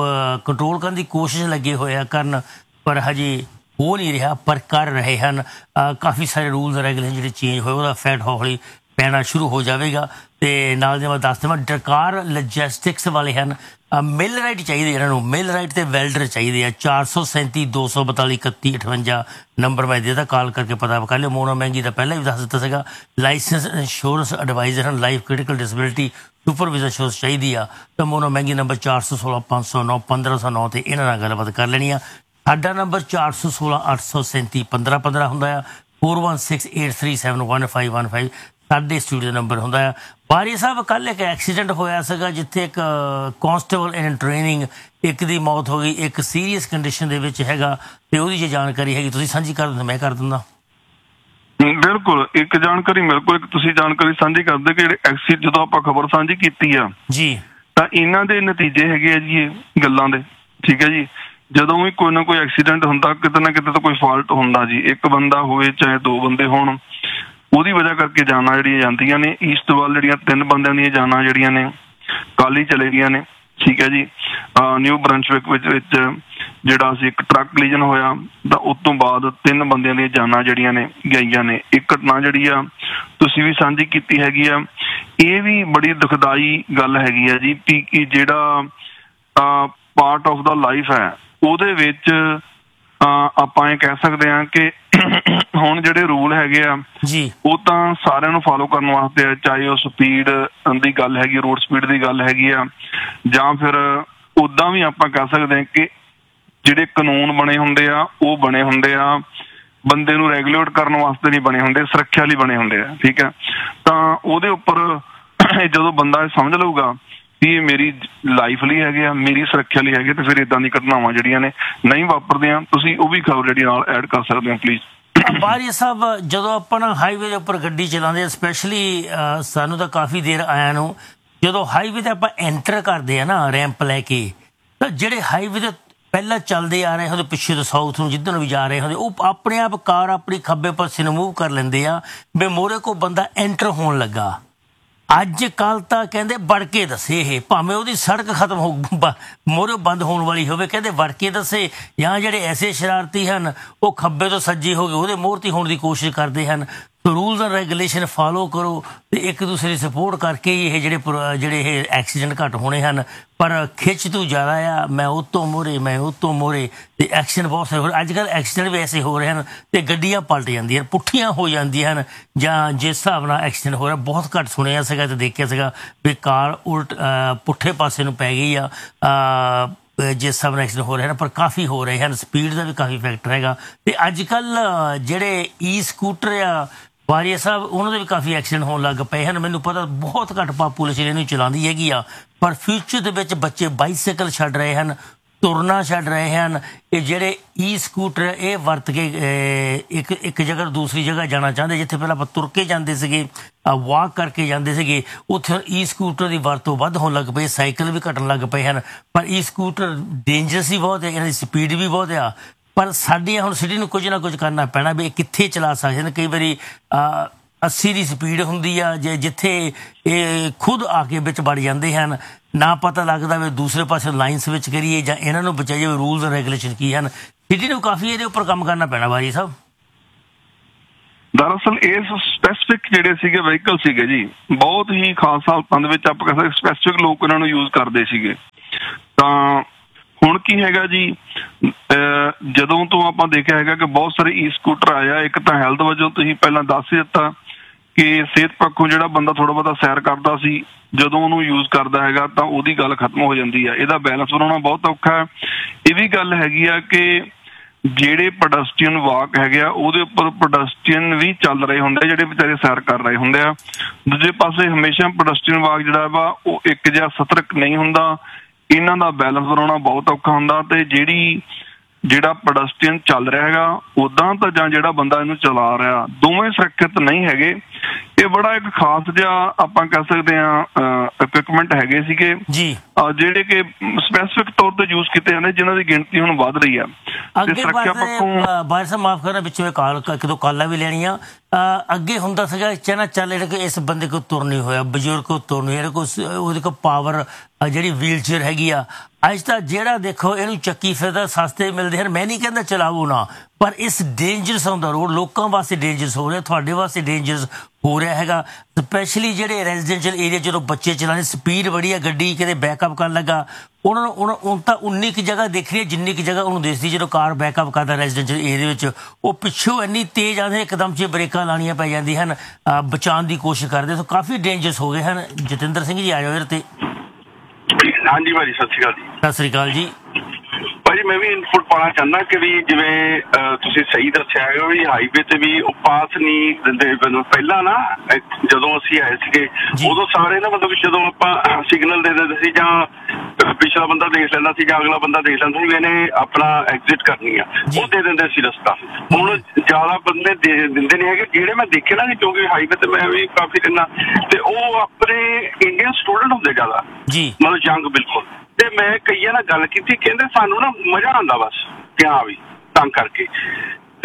ਕੰਟਰੋਲ ਕਰਨ ਦੀ ਕੋਸ਼ਿਸ਼ ਲੱਗੇ ਹੋਏ ਆ ਕਰਨ, ਪਰ ਹਜੇ ਹੋ ਨਹੀਂ ਰਿਹਾ, ਪਰ ਕਰ ਰਹੇ ਹਨ। ਕਾਫੀ ਸਾਰੇ ਰੂਲਸ ਰੈਗੂਲੇਸ਼ਨ ਜਿਹੜੇ ਚੇਂਜ ਹੋਏ ਉਹਦਾ ਫੈਟ ਹੌਲੀ ਪੈਣਾ ਸ਼ੁਰੂ ਹੋ ਜਾਵੇਗਾ। ਤੇ ਨਾਲ ਦੇ ਮੈਂ ਦੱਸ ਦੇਵਾਂ ਡਕਾਰ ਲੌਜਿਸਟਿਕਸ ਵਾਲੇ ਹਨ, ਮਿਲ ਰਾਈਟ ਚਾਹੀਦੇ ਇਹਨਾਂ ਨੂੰ, ਮਿਲ ਰਾਈਟ ਤੇ ਵੈਲਡਰ ਚਾਹੀਦੇ ਆ। ਚਾਰ ਸੌ ਸੈਂਤੀ ਦੋ ਸੌ ਬਤਾਲੀ ਇਕੱਤੀ ਅਠਵੰਜਾ ਨੰਬਰ ਮੈਂ ਦੇਤਾ, ਕਾਲ ਕਰਕੇ ਪਤਾ ਕਰ ਲਿਓ। ਮੋਨੋ ਮਹਿੰਗੀ ਦਾ ਪਹਿਲਾਂ ਵੀ ਦੱਸ ਦਿੱਤਾ ਸੀਗਾ। ਲਾਇਸੈਂਸ ਇੰਸ਼ੋਰੈਂਸ ਐਡਵਾਈਜ਼ਰ ਹਨ, life critical disability supervisor insurance ਚਾਹੀਦੀ ਆ ਤਾਂ ਮੋਨੋ ਮਹਿੰਗੀ ਨੰਬਰ ਚਾਰ ਸੌ ਸੋਲਾਂ ਪੰਜ ਸੌ ਨੌ ਪੰਦਰਾਂ ਸੌ ਨੌ ਤੇ ਇਹਨਾਂ ਨਾਲ ਗੱਲਬਾਤ ਕਰ ਲੈਣੀ ਆ। ਸਾਡਾ ਨੰਬਰ ਚਾਰ ਸੌ ਸੋਲਾਂ ਅੱਠ ਸੌ ਸੈਂਤੀ ਪੰਦਰਾਂ ਪੰਦਰਾਂ ਹੁੰਦਾ ਆ, four one six eight three seven one five one five ਸਾਡੇ ਸਟੂਡੀਓ ਨੰਬਰ ਹੁੰਦਾ ਆ। ਬਾਰੀ ਸਾਹਿਬ ਕੱਲ ਇੱਕ ਐਕਸੀਡੈਂਟ ਹੋਇਆ ਸੀਗਾ ਜਿੱਥੇ ਇੱਕ ਕਾਂਸਟੇਬਲ ਇਨ ਟ੍ਰੇਨਿੰਗ, ਇੱਕ ਦੀ ਮੌਤ ਹੋ ਗਈ, ਇੱਕ ਸੀਰੀਅਸ ਕੰਡੀਸ਼ਨ ਦੇ ਵਿੱਚ ਹੈਗਾ, ਤੇ ਉਹਦੀ ਜੇ ਜਾਣਕਾਰੀ ਹੈਗੀ ਤੁਸੀਂ ਸਾਂਝੀ ਕਰ ਦਿੰਦੇ ਮੈਂ ਕਰ ਦਿੰਦਾ। ਬਿਲਕੁਲ, ਇੱਕ ਜਾਣਕਾਰੀ ਮੇਰੇ ਕੋਲ ਇੱਕ ਤੁਸੀਂ ਜਾਣਕਾਰੀ ਸਾਂਝੀ ਕਰਦੇ ਕਿ ਜਿਹੜੇ ਐਕਸੀਡੈਂਟ ਜਦੋਂ ਆਪਾਂ ਖਬਰ ਸਾਂਝੀ ਕੀਤੀ ਆ ਜੀ ਤਾਂ ਇਹਨਾਂ ਦੇ ਨਤੀਜੇ ਹੈਗੇ ਆ ਜੀ ਇਹ ਗੱਲਾਂ ਦੇ, ਠੀਕ ਹੈ ਜੀ। ਜਦੋਂ ਵੀ ਕੋਈ ਨਾ ਕੋਈ ਐਕਸੀਡੈਂਟ ਹੁੰਦਾ ਕਿਤੇ ਨਾ ਕਿਤੇ ਤਾਂ ਕੋਈ ਫਾਲਟ ਹੁੰਦਾ ਜੀ, ਇੱਕ ਬੰਦਾ ਹੋਵੇ ਚਾਹੇ ਦੋ ਬੰਦੇ ਹੋਣ, ਉਹਦੀ ਵਜ੍ਹਾ ਕਰਕੇ ਜਾਨਾਂ ਜਿਹੜੀਆਂ ਜਾਂਦੀਆਂ ਨੇ। ਈਸਟ ਵੱਲ ਜਿਹੜੀਆਂ ਤਿੰਨ ਬੰਦਿਆਂ ਦੀਆਂ ਜਾਨਾਂ ਜਿਹੜੀਆਂ ਨੇ ਕੱਲ੍ਹ ਹੀ ਚਲੇ ਗਈਆਂ ਨੇ, ਠੀਕ ਹੈ ਜੀ। ਨਿਊ ਬਰੰਸ਼ਵਿਕ ਵਿੱਚ ਵਿੱਚ ਜਿਹੜਾ ਸੀ ਇੱਕ ਟਰੱਕ ਕਲੀਜਨ ਹੋਇਆ ਤਾਂ ਉਸ ਤੋਂ ਬਾਅਦ ਤਿੰਨ ਬੰਦਿਆਂ ਦੀਆਂ ਜਾਨਾਂ ਜਿਹੜੀਆਂ ਨੇ ਗਈਆਂ ਨੇ। ਇੱਕ ਘਟਨਾ ਜਿਹੜੀ ਆ ਤੁਸੀਂ ਵੀ ਸਾਂਝੀ ਕੀਤੀ ਹੈਗੀ ਆ, ਇਹ ਵੀ ਬੜੀ ਦੁਖਦਾਈ ਗੱਲ ਹੈਗੀ ਆ ਜੀ ਕਿ ਜਿਹੜਾ ਪਾਰਟ ਆਫ ਦਾ ਲਾਈਫ ਹੈ ਉਹਦੇ ਵਿੱਚ ਆਪਾਂ ਇਹ ਕਹਿ ਸਕਦੇ ਹਾਂ ਕਿ ਹੁਣ ਜਿਹੜੇ ਰੂਲ ਹੈਗੇ ਆ ਜੀ ਉਹ ਤਾਂ ਸਾਰਿਆਂ ਨੂੰ ਫਾਲੋ ਕਰਨ ਵਾਸਤੇ ਆ, ਚਾਹੇ ਉਹ ਸਪੀਡ ਦੀ ਗੱਲ ਹੈਗੀ, ਰੋਡ ਸਪੀਡ ਦੀ ਗੱਲ ਹੈਗੀ ਆ, ਜਾਂ ਫਿਰ ਉੱਦਾਂ ਵੀ ਆਪਾਂ ਕਹਿ ਸਕਦੇ ਹਾਂ ਕਿ ਜਿਹੜੇ ਕਾਨੂੰਨ ਬਣੇ ਹੁੰਦੇ ਆ ਉਹ ਬਣੇ ਹੁੰਦੇ ਆ ਬੰਦੇ ਨੂੰ ਰੈਗੂਲੇਟ ਕਰਨ ਵਾਸਤੇ ਨਹੀਂ ਬਣੇ ਹੁੰਦੇ, ਸੁਰੱਖਿਆ ਲਈ ਬਣੇ ਹੁੰਦੇ ਆ। ਠੀਕ ਹੈ, ਤਾਂ ਉਹਦੇ ਉੱਪਰ ਜਦੋਂ ਬੰਦਾ ਇਹ ਸਮਝ ਲਊਗਾ ਕਿ ਇਹ ਮੇਰੀ ਲਾਈਫ ਲਈ ਹੈਗੇ ਆ, ਮੇਰੀ ਸੁਰੱਖਿਆ ਲਈ ਹੈਗੇ, ਤੇ ਫਿਰ ਇਦਾਂ ਦੀ ਘਟਨਾਵਾਂ ਜਿਹੜੀਆਂ ਨੇ ਨਹੀਂ ਵਾਪਰਦੀਆਂ। ਤੁਸੀਂ ਉਹ ਵੀ ਖਬਰ ਜਿਹੜੀ ਨਾਲ ਐਡ ਕਰ ਸਕਦੇ ਹੋ ਪਲੀਜ਼। ਬਾਰੀ ਸਾਹਿਬ, ਜਦੋਂ ਆਪਾਂ ਨਾ ਹਾਈਵੇ ਦੇ ਉੱਪਰ ਗੱਡੀ ਚਲਾਉਂਦੇ, ਸਪੈਸ਼ਲੀ ਸਾਨੂੰ ਤਾਂ ਕਾਫੀ ਦੇਰ ਆਇਆ ਨੂੰ, ਜਦੋਂ ਹਾਈਵੇ ਤੇ ਆਪਾਂ ਐਂਟਰ ਕਰਦੇ ਆ ਨਾ ਰੈਂਪ ਲੈ ਕੇ, ਤਾਂ ਜਿਹੜੇ ਹਾਈਵੇ ਦੇ ਪਹਿਲਾਂ ਚੱਲਦੇ ਆ ਰਹੇ ਹੁੰਦੇ ਪਿੱਛੇ ਤੋਂ ਸਾਊਥ ਨੂੰ ਜਿੱਧਰ ਨੂੰ ਵੀ ਜਾ ਰਹੇ ਹੁੰਦੇ, ਉਹ ਆਪਣੇ ਆਪ ਕਾਰ ਆਪਣੀ ਖੱਬੇ ਪਾਸੇ ਨੂੰ ਮੂਵ ਕਰ ਲੈਂਦੇ ਆ ਵੀ ਮੋਰੇ ਕੋ ਬੰਦਾ ਐਂਟਰ ਹੋਣ ਲੱਗਾ। ਅੱਜ ਕੱਲ੍ਹ ਤਾਂ ਕਹਿੰਦੇ ਵੜ ਕੇ ਦੱਸੇ, ਇਹ ਭਾਵੇਂ ਉਹਦੀ ਸੜਕ ਖਤਮ ਹੋ ਮੋਰੇ ਬੰਦ ਹੋਣ ਵਾਲੀ ਹੋਵੇ, ਕਹਿੰਦੇ ਵੜ ਕੇ ਦੱਸੇ। ਜਾਂ ਜਿਹੜੇ ਐਸੇ ਸ਼ਰਾਰਤੀ ਹਨ ਉਹ ਖੱਬੇ ਤੋਂ ਸੱਜੇ ਹੋ ਗਏ ਉਹਦੇ ਮੋਹਰਤੀ ਹੋਣ ਦੀ ਕੋਸ਼ਿਸ਼ ਕਰਦੇ ਹਨ। ਰੂਲਸ ਐਂਡ ਰੈਗੂਲੇਸ਼ਨ ਫਾਲੋ ਕਰੋ ਤੇ ਇੱਕ ਦੂਸਰੇ ਦੀ ਸਪੋਰਟ ਕਰਕੇ ਹੀ ਇਹ ਜਿਹੜੇ ਜਿਹੜੇ ਇਹ ਐਕਸੀਡੈਂਟ ਘੱਟ ਹੋਣੇ ਹਨ। ਪਰ ਖਿੱਚ ਤੂੰ ਜ਼ਿਆਦਾ ਆ, ਮੈਂ ਉਹ ਤੋਂ ਮੋਹਰੇ, ਮੈਂ ਉਹ ਤੋਂ ਮੋਹਰੇ, ਤੇ ਐਕਸੀਡੈਂਟ ਬਹੁਤ ਸਾਰੇ ਹੋ। ਅੱਜ ਕੱਲ੍ਹ ਐਕਸੀਡੈਂਟ ਵੀ ਐਸੇ ਹੋ ਰਹੇ ਹਨ ਤੇ ਗੱਡੀਆਂ ਪਲਟ ਜਾਂਦੀਆਂ, ਪੁੱਠੀਆਂ ਹੋ ਜਾਂਦੀਆਂ ਹਨ, ਜਾਂ ਜਿਸ ਹਿਸਾਬ ਨਾਲ ਐਕਸੀਡੈਂਟ ਹੋ ਰਿਹਾ ਬਹੁਤ ਘੱਟ ਸੁਣਿਆ ਸੀਗਾ ਤੇ ਦੇਖਿਆ ਸੀਗਾ ਵੀ ਕਾਰ ਉਲਟ ਪੁੱਠੇ ਪਾਸੇ ਨੂੰ ਪੈ ਗਈ ਆ ਜਿਸ ਹਿਸਾਬ ਨਾਲ ਐਕਸੀਡੈਂਟ ਹੋ ਰਹੇ ਹਨ। ਪਰ ਕਾਫੀ ਹੋ ਰਹੇ ਹਨ, ਸਪੀਡ ਦਾ ਵੀ ਕਾਫੀ ਫੈਕਟਰ ਹੈਗਾ। ਤੇ ਅੱਜ ਕੱਲ੍ਹ ਜਿਹੜੇ ਈ ਸਕੂਟਰ ਆ ਵਾਰੀਆ ਸਾਹਿਬ, ਉਹਨਾਂ ਦੇ ਵੀ ਕਾਫੀ ਐਕਸੀਡੈਂਟ ਹੋਣ ਲੱਗ ਪਏ ਹਨ। ਮੈਨੂੰ ਪਤਾ ਬਹੁਤ ਘੱਟ ਪਾਪੂਲੇਸ਼ਨ ਇਹਨੂੰ ਚਲਾਉਂਦੀ ਹੈਗੀ ਆ, ਪਰ ਫਿਊਚਰ ਦੇ ਵਿੱਚ ਬੱਚੇ ਬਾਈਸਾਈਕਲ ਛੱਡ ਰਹੇ ਹਨ, ਤੁਰਨਾ ਛੱਡ ਰਹੇ ਹਨ। ਇਹ ਜਿਹੜੇ ਈ ਸਕੂਟਰ ਇਹ ਵਰਤ ਕੇ ਇੱਕ ਇੱਕ ਜਗ੍ਹਾ ਤੋਂ ਦੂਸਰੀ ਜਗ੍ਹਾ ਜਾਣਾ ਚਾਹੁੰਦੇ, ਜਿੱਥੇ ਪਹਿਲਾਂ ਆਪਾਂ ਤੁਰ ਕੇ ਜਾਂਦੇ ਸੀਗੇ, ਵਾਕ ਕਰਕੇ ਜਾਂਦੇ ਸੀਗੇ, ਉੱਥੇ ਈ ਸਕੂਟਰ ਦੀ ਵਰਤੋਂ ਵੱਧ ਹੋਣ ਲੱਗ ਪਈ, ਸਾਈਕਲ ਵੀ ਘਟਣ ਲੱਗ ਪਏ ਹਨ। ਪਰ ਈ ਸਕੂਟਰ ਡੇਂਜਰਸ ਹੀ ਬਹੁਤ ਹੈ, ਇਹਨਾਂ ਦੀ ਸਪੀਡ ਵੀ ਬਹੁਤ ਆ। ਪਰ ਸਾਡੀਆਂ ਹੁਣ ਸਿਟੀ ਨੂੰ ਕੁਝ ਨਾ ਕੁਝ ਕਰਨਾ ਪੈਣਾ ਵੀ ਇਹ ਕਿੱਥੇ ਚਲਾ ਸਕਦੇ ਨੇ। ਕਈ ਵਾਰੀ ਅੱਸੀ ਦੀ ਸਪੀਡ ਹੁੰਦੀ ਆ, ਜੇ ਜਿੱਥੇ ਇਹ ਖੁਦ ਆ ਕੇ ਵਿੱਚ ਵੜ ਜਾਂਦੇ ਹਨ, ਨਾ ਪਤਾ ਲੱਗਦਾ ਵੀ ਦੂਸਰੇ ਪਾਸੇ ਲਾਈਨ ਸਵਿਚ ਕਰੀਏ ਜਾਂ ਇਹਨਾਂ ਨੂੰ ਬਚਾਈਏ। ਰੂਲਸ ਐਂਡ ਰੈਗੂਲੇਸ਼ਨ ਕੀ ਹਨ, ਸਿਟੀ ਨੂੰ ਕਾਫੀ ਇਹਦੇ ਉੱਪਰ ਕੰਮ ਕਰਨਾ ਪੈਣਾ ਵਾਰੀ ਸਾਹਿਬ। ਦਰਅਸਲ ਇਸ ਸਪੈਸੀਫਿਕ ਜਿਹੜੇ ਸੀਗੇ ਵਹੀਕਲ ਸੀਗੇ ਜੀ, ਬਹੁਤ ਹੀ ਖਾਸ ਹਾਲਤਾਂ ਦੇ ਵਿੱਚ ਆਪਾਂ ਕਹਿ ਸਕਦੇ ਸਪੈਸੀਫਿਕ ਲੋਕ ਇਹਨਾਂ ਨੂੰ ਯੂਜ਼ ਕਰਦੇ ਸੀਗੇ। ਤਾਂ ਹੁਣ ਕੀ ਹੈਗਾ ਜੀ, ਜਦੋਂ ਤੋਂ ਆਪਾਂ ਦੇਖਿਆ ਹੈਗਾ ਕਿ ਬਹੁਤ ਸਾਰੇ ਈ ਸਕੂਟਰ ਆਇਆ। ਇੱਕ ਤਾਂ ਹੈਲਥ ਵਜੋਂ ਤੁਸੀਂ ਪਹਿਲਾਂ ਦੱਸ ਹੀ ਦਿੱਤਾ ਕਿ ਸਿਹਤ ਪੱਖੋਂ ਜਿਹੜਾ ਬੰਦਾ ਥੋੜਾ ਬਹੁਤਾ ਸੈਰ ਕਰਦਾ ਸੀ, ਜਦੋਂ ਉਹਨੂੰ ਯੂਜ਼ ਕਰਦਾ ਹੈਗਾ ਤਾਂ ਉਹਦੀ ਗੱਲ ਖਤਮ ਹੋ ਜਾਂਦੀ ਆ। ਇਹਦਾ ਬੈਲੈਂਸ ਬਣਾਉਣਾ ਬਹੁਤ ਔਖਾ ਹੈ। ਇਹ ਵੀ ਗੱਲ ਹੈਗੀ ਆ ਕਿ ਜਿਹੜੇ ਪੈਡਸਟਰੀਅਨ ਵਾਕ ਹੈਗੇ ਆ ਉਹਦੇ ਉੱਪਰ ਪੈਡਸਟਰੀਅਨ ਵੀ ਚੱਲ ਰਹੇ ਹੁੰਦੇ, ਜਿਹੜੇ ਵਿਚਾਰੇ ਸੈਰ ਕਰ ਰਹੇ ਹੁੰਦੇ ਆ। ਦੂਜੇ ਪਾਸੇ ਹਮੇਸ਼ਾ ਪੈਡਸਟਰੀਅਨ ਵਾਕ ਜਿਹੜਾ ਵਾ ਉਹ ਇੱਕ ਜਿਹਾ ਸਤਰਕ ਨਹੀਂ ਹੁੰਦਾ, ਇਹਨਾਂ ਦਾ ਬੈਲੈਂਸ ਬਣਾਉਣਾ ਬਹੁਤ ਔਖਾ ਹੁੰਦਾ। ਤੇ ਜਿਹੜੀ ਜਿਹੜਾ ਪੈਡਸਟਰੀਅਨ ਚੱਲ ਰਿਹਾ ਹੈਗਾ ਉਦਾਂ ਤਾਂ ਜਾਂ ਜਿਹੜਾ ਬੰਦਾ ਇਹਨੂੰ ਚਲਾ ਰਿਹਾ, ਦੋਵੇਂ ਸੁਰੱਖਿਅਤ ਨਹੀਂ ਹੈਗੇ। ਇਹ ਬੜਾ ਇੱਕ ਖਾਸ ਜਿਹਾ ਆਪਾਂ ਕਹਿ ਸਕਦੇ ਹਾਂ ਇਕਵਿਪਮੈਂਟ ਹੈਗੇ ਸੀਗੇ ਜੀ, ਜਿਹੜੇ ਕਿ ਸਪੈਸੀਫਿਕ ਤੌਰ ਤੇ ਯੂਜ਼ ਕੀਤੇ ਜਾਂਦੇ, ਜਿਨ੍ਹਾਂ ਦੀ ਗਿਣਤੀ ਹੁਣ ਵੱਧ ਰਹੀ ਆ। ਤੇ ਸੁਰੱਖਿਆ ਪੱਖੋਂ ਬਾਹਰ ਸਾਹਿਬ ਮਾਫ ਕਰਨਾ, ਵਿੱਚੋਂ ਇਹ ਕਾਲ ਇੱਕ ਦੋ ਕਾਲਾਂ ਵੀ ਲੈਣੀਆਂ। ਅੱਗੇ ਹੁੰਦਾ ਸੀਗਾ ਚਨਾ ਚੱਲ ਜਿਹੜਾ ਕਿ ਇਸ ਬੰਦੇ ਕੋਲ ਤੁਰ ਨਹੀਂ ਹੋਇਆ, ਬਜ਼ੁਰਗ ਕੋਲ ਤੁਰ ਨਹੀਂ ਹੋਇਆ, ਕੋਈ ਉਹਦੇ ਕੋਲ ਪਾਵਰ ਜਿਹੜੀ ਵੀਲ ਚੇਅਰ ਹੈਗੀ ਆ। ਅੱਜ ਤਾਂ ਜਿਹੜਾ ਦੇਖੋ ਇਹਨੂੰ ਚੱਕੀ ਫਿਰਦਾ, ਸਸਤੇ ਮਿਲਦੇ ਹਨ। ਮੈਂ ਨਹੀਂ ਕਹਿੰਦਾ ਚਲਾਵੋ ਨਾ, ਪਰ ਇਸ ਡੇਂਜਰਸ ਔਨ ਦਾ ਰੋਡ ਲੋਕਾਂ ਵਾਸਤੇ ਡੇਂਜਰਸ ਹੋ ਰਿਹਾ, ਤੁਹਾਡੇ ਵਾਸਤੇ ਡੇਂਜਰਸ ਹੋ ਰਿਹਾ ਹੈਗਾ। ਸਪੈਸ਼ਲੀ ਜਿਹੜੇ ਰੈਜ਼ੀਡੈਂਸ਼ੀਅਲ ਏਰੀਆ ਜਦੋਂ ਬੱਚੇ ਚਲਾਉਂਦੇ, ਸਪੀਡ ਬੜੀ ਆ, ਗੱਡੀ ਕਿਤੇ ਬੈਕਅਪ ਕਰਨ ਲੱਗਾ, ਉਹਨਾਂ ਨੂੰ ਉਹਨਾਂ ਤਾਂ ਉਨੀ ਕੁ ਜਗ੍ਹਾ ਦੇਖ ਰਹੀ ਹੈ ਜਿੰਨੀ ਕੁ ਜਗ੍ਹਾ ਉਹਨੂੰ ਦੇਖਦੀ ਜਦੋਂ ਕਾਰ ਬੈਕਅਪ ਕਰਦਾ ਰੈਜ਼ੀਡੈਂਸ਼ੀਅਲ ਏਰੀਆ ਵਿੱਚ। ਉਹ ਪਿੱਛੋਂ ਇੰਨੀ ਤੇਜ਼ ਆਉਂਦੇ, ਇੱਕਦਮ 'ਚ ਬ੍ਰੇਕਾਂ ਲਾਉਣੀਆਂ ਪੈ ਜਾਂਦੀਆਂ ਹਨ, ਬਚਾਉਣ ਦੀ ਕੋਸ਼ਿਸ਼ ਕਰਦੇ। ਸੋ ਕਾਫੀ ਡੇਂਜਰਸ ਹੋ ਗਏ ਹਨ। ਜਤਿੰਦਰ ਸਿੰਘ ਜੀ ਆ ਜਾਓ ਇਹਦੇ ਤੇ। ਹਾਂਜੀ ਭਾਜੀ, ਸਤਿ ਸ਼੍ਰੀ ਅਕਾਲ ਜੀ। ਸਤਿ ਸ਼੍ਰੀ ਅਕਾਲ ਜੀ। ਭਾਜੀ ਮੈਂ ਵੀ ਇਨਪੁਟ ਪਾਉਣਾ ਚਾਹੁੰਦਾ ਕਿ ਵੀ ਜਿਵੇਂ ਤੁਸੀਂ ਸਹੀ ਦੱਸਿਆ ਹੈਗਾ ਵੀ ਹਾਈਵੇ ਤੇ ਵੀ ਉਹ ਪਾਸ ਨਹੀਂ ਦਿੰਦੇ। ਮੈਨੂੰ ਪਹਿਲਾਂ ਨਾ ਜਦੋਂ ਅਸੀਂ ਆਏ ਸੀਗੇ ਉਦੋਂ ਸਾਰੇ ਨਾ ਮਤਲਬ ਜਦੋਂ ਆਪਾਂ ਸਿਗਨਲ ਦੇ ਦਿੰਦੇ ਸੀ, ਜਾਂ ਪਿਛਲਾ ਬੰਦਾ ਦੇਖ ਲੈਂਦਾ ਸੀ ਜਾਂ ਅਗਲਾ ਬੰਦਾ ਦੇਖ ਲੈਂਦਾ ਸੀ ਵੀ ਇਹਨੇ ਆਪਣਾ ਐਗਜ਼ਿਟ ਕਰਨੀ ਆ, ਉਹ ਦੇ ਦਿੰਦੇ ਸੀ ਰਸਤਾ। ਹੁਣ ਜ਼ਿਆਦਾ ਬੰਦੇ ਦੇ ਦਿੰਦੇ ਨਹੀਂ ਹੈਗੇ ਜਿਹੜੇ ਮੈਂ ਦੇਖੇ ਨਾ, ਕਿਉਂਕਿ ਹਾਈਵੇ ਤੇ ਮੈਂ ਵੀ ਕਾਫੀ ਦਿੰਦਾ, ਤੇ ਉਹ ਆਪਣੇ ਇੰਡੀਅਨ ਸਟੂਡੈਂਟ ਹੁੰਦੇ ਜ਼ਿਆਦਾ, ਮਤਲਬ ਯੰਗ ਬਿਲਕੁਲ। ਤੇ ਮੈਂ ਕਈਆਂ ਨਾਲ ਗੱਲ ਕੀਤੀ, ਕਹਿੰਦੇ ਸਾਨੂੰ ਨਾ ਮਜ਼ਾ ਆਉਂਦਾ ਬਸ ਕਿ ਹਾਂ ਵੀ ਤੰਗ ਕਰਕੇ। ਤੇ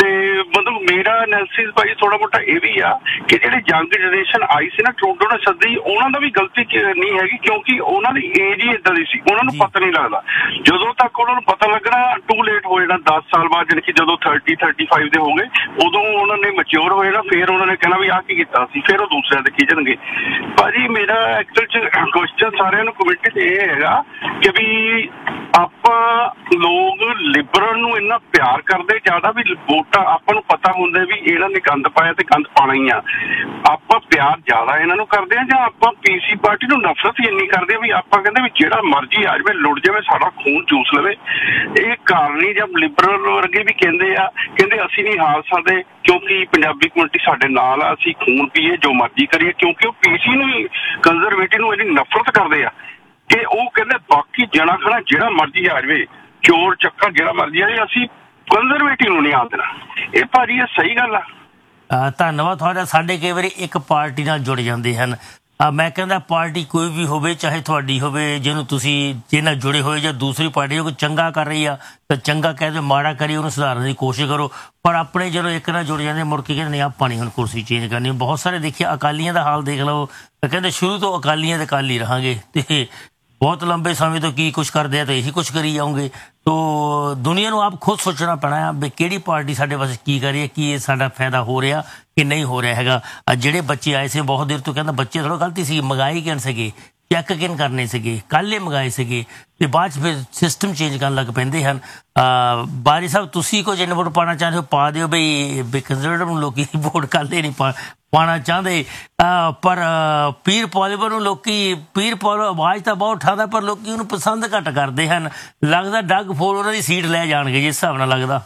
ਤੇ ਮਤਲਬ ਮੇਰਾ ਐਨਾਲਿਸਿਸ ਭਾਈ ਥੋੜਾ ਮੋਟਾ ਇਹ ਵੀ ਆ ਕਿ ਜਿਹੜੀ ਯੰਗ ਜਨਰੇਸ਼ਨ ਆਈ ਸੀ ਨਾ ਟਰੂਡੋ ਨੇ ਸੱਦੀ, ਉਹਨਾਂ ਦਾ ਵੀ ਗਲਤੀ ਨਹੀਂ ਹੈਗੀ ਕਿਉਂਕਿ ਉਹਨਾਂ ਦੀ ਏਜ ਹੀ ਇਦਾਂ ਦੀ ਸੀ, ਉਹਨਾਂ ਨੂੰ ਪਤਾ ਨਹੀਂ ਲੱਗਦਾ। ਜਦੋਂ ਤੱਕ ਉਹਨਾਂ ਨੂੰ ਪਤਾ ਲੱਗਣਾ ਟੂ ਲੇਟ ਹੋ ਜਾਣਾ, ਦਸ ਸਾਲ ਬਾਅਦ ਜਾਣੀ ਕਿ ਜਦੋਂ ਥਰਟੀ ਥਰਟੀ ਫਾਈਵ ਦੇ ਹੋ ਗਏ ਉਦੋਂ ਉਹਨਾਂ ਨੇ ਮੈਚਿਓਰ ਹੋ ਜਾਣਾ, ਫਿਰ ਉਹਨਾਂ ਨੇ ਕਹਿਣਾ ਵੀ ਆਹ ਕੀ ਕੀਤਾ ਸੀ, ਫਿਰ ਉਹ ਦੂਸਰਿਆਂ ਦੇ ਖਿੱਚਣਗੇ। ਭਾਜੀ ਮੇਰਾ ਐਕਚੁਅਲ ਚ ਕੁਐਸਚਨ ਸਾਰਿਆਂ ਨੂੰ ਕਮਿਟੀ ਤੇ ਇਹ ਹੈਗਾ ਕਿ ਵੀ ਆਪਾਂ ਲੋਕ ਲਿਬਰਲ ਨੂੰ ਇੰਨਾ ਪਿਆਰ ਕਰਦੇ ਜ਼ਿਆਦਾ ਵੀ ਵੋਟਾਂ ਆਪਾਂ ਨੂੰ ਪਤਾ ਹੁੰਦਾ ਵੀ ਇਹਨਾਂ ਨੇ ਗੰਦ ਪਾਇਆ ਤੇ ਗੰਦ ਪਾਣਾ ਹੀ ਆ, ਆਪਾਂ ਪਿਆਰ ਜ਼ਿਆਦਾ ਇਹਨਾਂ ਨੂੰ ਕਰਦੇ ਆ ਜਾਂ ਆਪਾਂ ਪੀਸੀ ਪਾਰਟੀ ਨੂੰ ਨਫ਼ਰਤ ਹੀ ਇੰਨੀ ਕਰਦੇ ਆ ਵੀ ਆਪਾਂ ਕਹਿੰਦੇ ਵੀ ਜਿਹੜਾ ਮਰਜ਼ੀ ਆ ਜਾਵੇ ਲੁੱਟ ਜਾਵੇ ਸਾਡਾ ਖੂਨ ਚੂਸ ਲਵੇ। ਇਹ ਕਾਰਨੀ ਜਦ ਲਿਬਰਲ ਵਰਗੇ ਵੀ ਕਹਿੰਦੇ ਆ, ਕਹਿੰਦੇ ਅਸੀਂ ਨਹੀਂ ਹਾਰ ਸਕਦੇ ਕਿਉਂਕਿ ਪੰਜਾਬੀ ਕਮਿਊਨਿਟੀ ਸਾਡੇ ਨਾਲ ਆ, ਅਸੀਂ ਖੂਨ ਪੀਏ ਜੋ ਮਰਜ਼ੀ ਕਰੀਏ, ਕਿਉਂਕਿ ਉਹ ਪੀਸੀ ਨੂੰ ਕੰਜ਼ਰਵੇਟਿਵ ਨੂੰ ਇੰਨੀ ਨਫ਼ਰਤ ਕਰਦੇ ਆ ਕਿ ਉਹ ਕਹਿੰਦੇ ਬਾਕੀ ਜਣਾ ਖਣਾ ਜਿਹੜਾ ਮਰਜ਼ੀ ਆ ਜਾਵੇ, ਚੋਰ ਚੱਕਾ ਜਿਹੜਾ ਮਰਜ਼ੀ ਆ ਜਾਵੇ, ਅਸੀਂ ਕੰਜ਼ਰਵੇਟਿਵ ਨੂੰ ਨਹੀਂ ਆਉਣ ਦੇਣਾ। ਇਹ ਭਾਜੀ ਇਹ ਸਹੀ ਗੱਲ ਆ। ਧੰਨਵਾਦ ਤੁਹਾਡਾ। ਸਾਡੇ ਕਈ ਵਾਰੀ ਇੱਕ ਪਾਰਟੀ ਨਾਲ ਜੁੜ ਜਾਂਦੇ ਹਨ। ਮੈਂ ਕਹਿੰਦਾ ਪਾਰਟੀ ਕੋਈ ਵੀ ਹੋਵੇ ਚਾਹੇ ਤੁਹਾਡੀ ਹੋਵੇ, ਜਿਹਨੂੰ ਤੁਸੀਂ ਜਿਹਦੇ ਨਾਲ ਜੁੜੇ ਹੋਏ ਜਾਂ ਦੂਸਰੀ ਪਾਰਟੀ ਕੋਈ ਚੰਗਾ ਕਰ ਰਹੀ ਆ ਤਾਂ ਚੰਗਾ ਕਹਿ ਦਿਓ, ਮਾੜਾ ਕਰੀ ਉਹਨੂੰ ਸੁਧਾਰਨ ਦੀ ਕੋਸ਼ਿਸ਼ ਕਰੋ। ਪਰ ਆਪਣੇ ਜਦੋਂ ਇੱਕ ਨਾਲ ਜੁੜ ਜਾਂਦੇ ਮੁੜ ਕੇ ਕਹਿੰਦੇ ਨਹੀਂ ਆਪਾਂ ਨਹੀਂ ਹੁਣ ਕੁਰਸੀ ਚੇਂਜ ਕਰਨੀ। ਬਹੁਤ ਸਾਰੇ ਦੇਖਿਆ ਅਕਾਲੀਆਂ ਦਾ ਹਾਲ ਦੇਖ ਲਓ, ਕਹਿੰਦੇ ਸ਼ੁਰੂ ਤੋਂ ਅਕਾਲੀਆਂ ਦੇ ਅਕਾਲੀ ਰਹਾਂਗੇ ਤੇ ਬਹੁਤ ਲੰਬੇ ਸਮੇਂ ਤੋਂ ਕੀ ਕੁਛ ਕਰਦੇ ਆ ਤਾਂ ਇਹੀ ਕੁਛ ਕਰੀ ਜਾਓਗੇ। ਤੋ ਦੁਨੀਆ ਨੂੰ ਆਪ ਖੁਦ ਸੋਚਣਾ ਪੈਣਾ ਹੈ ਵੀ ਕਿਹੜੀ ਪਾਰਟੀ ਸਾਡੇ ਵਾਸਤੇ ਕੀ ਕਰ ਰਹੀ ਹੈ, ਕੀ ਇਹ ਸਾਡਾ ਫਾਇਦਾ ਹੋ ਰਿਹਾ ਕਿ ਨਹੀਂ ਹੋ ਰਿਹਾ ਹੈਗਾ। ਜਿਹੜੇ ਬੱਚੇ ਆਏ ਸੀ ਬਹੁਤ ਦੇਰ ਤੋਂ ਕਹਿੰਦਾ ਬੱਚੇ ਥੋੜ੍ਹਾ ਗਲਤੀ ਸੀ, ਮੰਗਾਈ ਕਿਨ ਸੀਗੇ, ਚੈੱਕ ਕਿਨ ਕਰਨੇ ਸੀਗੇ, ਕੱਲ੍ਹ ਹੀ ਮੰਗਾਏ ਸੀਗੇ ਤੇ ਬਾਅਦ 'ਚ ਫਿਰ ਸਿਸਟਮ ਚੇਂਜ ਕਰਨ ਲੱਗ ਪੈਂਦੇ ਹਨ। ਬਾਰੀ ਸਾਹਿਬ ਤੁਸੀਂ ਕੁਝ ਜਿੰਨ ਵੋਟ ਪਾਉਣਾ ਚਾਹੁੰਦੇ ਹੋ ਪਾ ਦਿਓ ਬਈ ਕੰਜ਼ਰਵੇਟਿਵ ਨੂੰ ਲੋਕੀ ਵੋਟ ਕੱਲ੍ਹ ਨਹੀਂ ਪਾ ਪਾਉਣਾ ਚਾਹੁੰਦੇ, ਪਰ ਪੀਰ ਪੋਲੀਵਰ ਨੂੰ ਲੋਕੀ ਪੀਰ ਪੋਲ ਆਵਾਜ਼ ਤਾਂ ਬਹੁਤ ਉਠਾਉਂਦਾ ਪਰ ਲੋਕੀ ਉਹਨੂੰ ਪਸੰਦ ਘੱਟ ਕਰਦੇ ਹਨ। ਲੱਗਦਾ ਡੱਗ ਫੋਲ ਉਹਨਾਂ ਦੀ ਸੀਟ ਲੈ ਜਾਣਗੇ ਜਿਸ ਹਿਸਾਬ ਨਾਲ ਲੱਗਦਾ।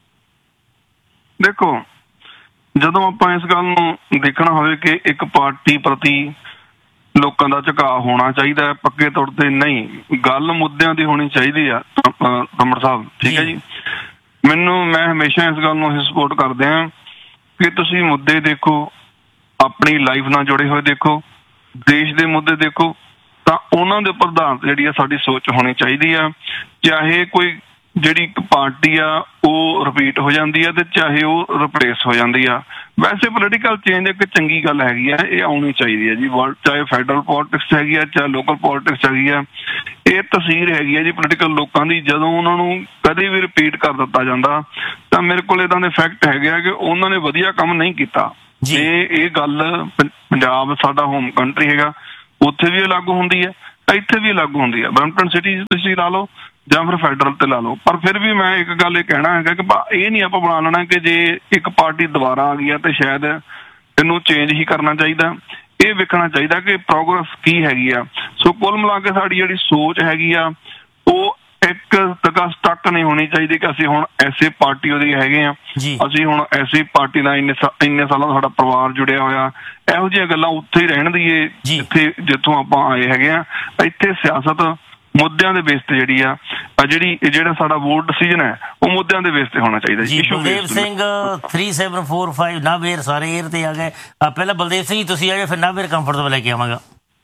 ਦੇਖੋ ਜਦੋਂ ਆਪਾਂ ਇਸ ਗੱਲ ਨੂੰ ਦੇਖਣਾ ਹੋਵੇ ਕਿ ਇੱਕ ਪਾਰਟੀ ਪ੍ਰਤੀ ਲੋਕਾਂ ਦਾ ਝੁਕਾਅ ਹੋਣਾ ਚਾਹੀਦਾ, ਪੱਕੇ ਤੌਰ ਤੇ ਨਹੀਂ, ਗੱਲ ਮੁੱਦਿਆਂ ਦੀ ਹੋਣੀ ਚਾਹੀਦੀ ਆ ਤੰਬੜ ਸਾਹਿਬ, ਠੀਕ ਹੈ ਜੀ। ਮੈਨੂੰ ਮੈਂ ਹਮੇਸ਼ਾ ਇਸ ਗੱਲ ਨੂੰ ਇਹ ਸਪੋਰਟ ਕਰਦੇ ਹਾਂ ਕਿ ਤੁਸੀਂ ਮੁੱਦੇ ਦੇਖੋ, ਆਪਣੀ ਲਾਈਫ ਨਾਲ ਜੁੜੇ ਹੋਏ ਦੇਖੋ, ਦੇਸ਼ ਦੇ ਮੁੱਦੇ ਦੇਖੋ, ਤਾਂ ਉਹਨਾਂ ਦੇ ਉੱਪਰ ਆਧਾਰਿਤ ਜਿਹੜੀ ਆ ਸਾਡੀ ਸੋਚ ਹੋਣੀ ਚਾਹੀਦੀ ਆ। ਚਾਹੇ ਕੋਈ ਜਿਹੜੀ ਇੱਕ ਪਾਰਟੀ ਆ ਉਹ ਰਿਪੀਟ ਹੋ ਜਾਂਦੀ ਆ ਤੇ ਚਾਹੇ ਉਹ ਰਿਪਲੇਸ ਹੋ ਜਾਂਦੀ ਆ। ਵੈਸੇ ਪੋਲੀਟੀਕਲ ਚੇਂਜ ਇੱਕ ਚੰਗੀ ਗੱਲ ਹੈਗੀ ਆ, ਇਹ ਆਉਣੀ ਚਾਹੀਦੀ ਹੈ ਜੀ। ਚਾਹੇ ਫੈਡਰਲ ਪੋਲਿਟਿਕਸ ਹੈਗੀ ਆ ਚਾਹੇ ਲੋਕਲ ਪੋਲਿਟਿਕਸ ਹੈਗੀ ਆ, ਇਹ ਤਸਵੀਰ ਹੈਗੀ ਆ ਜੀ ਪੋਲੀਟੀਕਲ ਲੋਕਾਂ ਦੀ। ਜਦੋਂ ਉਹਨਾਂ ਨੂੰ ਕਦੇ ਵੀ ਰਿਪੀਟ ਕਰ ਦਿੱਤਾ ਜਾਂਦਾ ਤਾਂ ਮੇਰੇ ਕੋਲ ਇੱਦਾਂ ਦੇ ਫੈਕਟ ਹੈਗੇ ਆ ਕਿ ਉਹਨਾਂ ਨੇ ਵਧੀਆ ਕੰਮ ਨਹੀਂ ਕੀਤਾ। ਇਹ ਇਹ ਗੱਲ ਪੰਜਾਬ ਸਾਡਾ ਹੋਮ ਕੰਟਰੀ ਹੈਗਾ, ਉੱਥੇ ਵੀ ਇਹ ਲਾਗੂ ਹੁੰਦੀ ਹੈ, ਇੱਥੇ ਵੀ ਲਾਗੂ ਹੁੰਦੀ ਹੈ। ਬਰੈਂਪਟਨ ਸਿਟੀ ਤੁਸੀਂ ਲਾ ਲਓ ਜਾਂ ਫਿਰ ਫੈਡਰਲ ਤੇ ਲਾ ਲਓ। ਪਰ ਫਿਰ ਵੀ ਮੈਂ ਇੱਕ ਗੱਲ ਇਹ ਕਹਿਣਾ ਹੈਗਾ ਕਿ ਇਹ ਨਹੀਂ ਆਪਾਂ ਬਣਾ ਲੈਣਾ ਕਿ ਜੇ ਇੱਕ ਪਾਰਟੀ ਦੁਬਾਰਾ ਆ ਗਈ ਆ ਤੇ ਸ਼ਾਇਦ ਇਹਨੂੰ ਚੇਂਜ ਹੀ ਕਰਨਾ ਚਾਹੀਦਾ। ਇਹ ਵੇਖਣਾ ਚਾਹੀਦਾ ਕਿ ਪ੍ਰੋਗਰੈਸ ਕੀ ਹੈਗੀ ਆ। ਸੋ ਕੁੱਲ ਮਿਲਾ ਕੇ ਸਾਡੀ ਜਿਹੜੀ ਸੋਚ ਹੈਗੀ ਆ ਉਹ ਇੱਕ ਤੱਕ ਸਟੱਕ ਨਹੀਂ ਹੋਣੀ ਚਾਹੀਦੀ ਕਿ ਅਸੀਂ ਹੁਣ ਐਸੇ ਪਾਰਟੀ ਉਹਦੇ ਹੈਗੇ ਆ, ਅਸੀਂ ਹੁਣ ਐਸੀ ਪਾਰਟੀ ਨਾਲ ਇੰਨੇ ਇੰਨੇ ਸਾਲਾਂ ਦਾ ਸਾਡਾ ਪਰਿਵਾਰ ਜੁੜਿਆ ਹੋਇਆ। ਇਹੋ ਜਿਹੀਆਂ ਗੱਲਾਂ ਉੱਥੇ ਹੀ ਰਹਿਣ ਦੀਏ ਜਿੱਥੇ ਜਿੱਥੋਂ ਆਪਾਂ ਆਏ ਹੈਗੇ ਆ। ਇੱਥੇ ਸਿਆਸਤ ਮੁੱਦਿਆਂ ਦੇ ਬੇਸ ਤੇ ਜਿਹੜੀ ਆ ਜਿਹੜੀ ਜਿਹੜਾ ਸਾਡਾ ਵੋਟ ਡਿਸੀਜਨ ਹੈ ਉਹ ਮੁੱਦਿਆਂ ਦੇ ਬੇਸ ਤੇ ਹੋਣਾ ਚਾਹੀਦਾ ਜੀ। Baldev Singh three seven four five ਨਾਵੇਰ ਸਾਰੇ ਏਅਰ ਤੇ ਆ ਗਏ। ਪਹਿਲਾਂ ਬਲਦੇਵ ਸਿੰਘ ਤੁਸੀਂ ਆ ਗਏ, ਫਿਰ ਨਾਵੇਰ ਕੰਫਰਟ ਤੋਂ ਲੈ ਕੇ ਆਵਾਂਗਾ।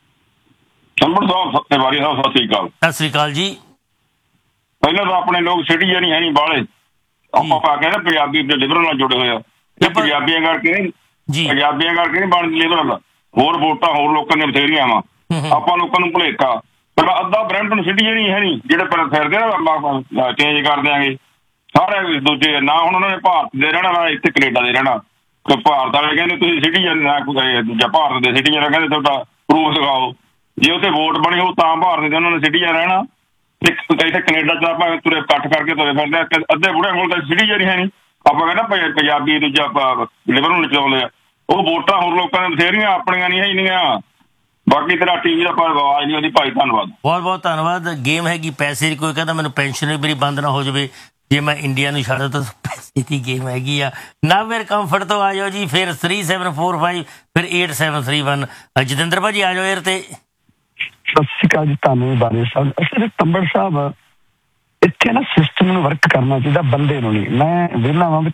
ਸੰਬੜ ਸਾਹਿਬ ਸਤਿਵਾਰੀ ਸਾਹਿਬ ਸਤਿ ਸ੍ਰੀ ਅਕਾਲ। ਸਤਿ ਸ੍ਰੀ ਅਕਾਲ ਜੀ। ਪਹਿਲਾਂ ਤਾਂ ਆਪਣੇ ਲੋਕ ਸਿਟੀਜ਼ਨ ਹੀ ਹੈ ਨਹੀਂ ਬਾਹਲੇ, ਆਪਾਂ ਪਾ ਕੇ ਨਾ ਪੰਜਾਬੀ ਲਿਬਰਲ ਨਾਲ ਜੁੜੇ ਹੋਏ ਆ। ਇਹ ਪੰਜਾਬੀਆਂ ਕਰਕੇ ਨਹੀਂ ਪੰਜਾਬੀਆਂ ਕਰਕੇ ਨਹੀਂ ਬਣਦੀ ਲਿਬਰਲ, ਹੋਰ ਵੋਟਾਂ ਹੋਰ ਲੋਕਾਂ ਦੀਆਂ ਬਥੇਰੀਆਂ ਵਾ। ਆਪਾਂ ਲੋਕਾਂ ਨੂੰ ਭੁਲੇਖਾ ਅੱਧਾ ਬਰੈਂਪਟਨ ਸਿਟੀਜ਼ਨ ਹੀ ਹੈ ਨਹੀਂ ਜਿਹੜੇ ਪਰ ਫਿਰਦੇ ਨਾ ਚੇਂਜ ਕਰ ਦਿਆਂਗੇ ਸਾਰੇ ਦੂਜੇ ਨਾ। ਹੁਣ ਉਹਨਾਂ ਨੇ ਭਾਰਤ ਦੇ ਰਹਿਣਾ ਨਾ ਇੱਥੇ ਕੈਨੇਡਾ ਦੇ ਰਹਿਣਾ। ਭਾਰਤ ਵਾਲੇ ਕਹਿੰਦੇ ਤੁਸੀਂ ਸਿਟੀਜ਼ਨ ਨਾ ਦੂਜਾ ਭਾਰਤ ਦੇ ਸਿਟੀਜ਼ਨ ਕਹਿੰਦੇ ਤੁਹਾਡਾ ਪ੍ਰੂਫ ਦਿਖਾਓ। ਜੇ ਉੱਥੇ ਵੋਟ ਬਣੀ ਹੋਊ ਤਾਂ ਭਾਰਤ ਦੇ ਉਹਨਾਂ ਨੇ ਸਿਟੀਜ਼ਨ ਰਹਿਣਾ। ਇੱਥੇ ਕੈਨੇਡਾ ਚ ਆਪਾਂ ਤੁਰੇ ਇਕੱਠ ਕਰਕੇ ਤੁਰੇ ਫਿਰਦੇ ਅੱਧੇ ਬੁੜੇ ਕੋਲ ਤਾਂ ਸਿਟੀਜ਼ਨ ਹੀ ਹੈ ਨਹੀਂ। ਆਪਾਂ ਕਹਿੰਦਾ ਪੰਜਾਬੀ ਦੂਜਾ ਲਿਬਰਲ ਨੂੰ ਚਲਾਉਂਦੇ ਆ, ਉਹ ਵੋਟਾਂ ਹੋਰ ਲੋਕਾਂ ਨੇ ਬਥੇਰੀਆਂ ਆਪਣੀਆਂ ਨਹੀਂ ਹੈਗੀਆਂ। ਬਾਕੀ ਤੇਰਾ ਟੀਵੀ ਦਾ ਆਵਾਜ਼ ਨਹੀਂ ਉਹਦੀ ਭਾਈ। ਧੰਨਵਾਦ, ਬਹੁਤ ਬਹੁਤ ਧੰਨਵਾਦ। ਗੇਮ ਹੈਗੀ ਪੈਸੇ ਦੀ। ਕੋਈ ਕਹਿੰਦਾ ਮੈਨੂੰ ਪੈਨਸ਼ਨ ਮੇਰੀ ਬੰਦ ਨਾ ਹੋ ਜਾਵੇ ਜੇ ਮੈਂ ਇੰਡੀਆ ਨੂੰ ਛੱਡ ਤਾਂ ਪੈਸੇ ਦੀ ਗੇਮ ਹੈਗੀ ਆ। ਨਾ ਫਿਰ ਕੰਫਰਟ ਤੋਂ ਆ ਜਾਓ ਜੀ, ਫਿਰ ਥ੍ਰੀ ਸੈਵਨ ਫੋਰ ਫਾਈਵ ਫਿਰ eight seven three one. Jatinder ਭਾਜੀ ਆ ਜਾਓ ਏਅਰ ਤੇ। ਸਤਿ ਸ਼੍ਰੀ ਅਕਾਲ ਜੀ। ਤੁਹਾਨੂੰ ਬਾਰੇ ਸਾਹਿਬ ਅਸਲ ਤੰਬੜ ਸਾਹਿਬ ਇੱਥੇ ਨਾ ਸਿਸਟਮ ਨੂੰ ਵਰਕ ਕਰਨਾ ਚਾਹੀਦਾ, ਬੰਦੇ ਨੂੰ ਨਹੀਂ। ਮੈਂ ਵਿਹਲਾ ਵਾਂ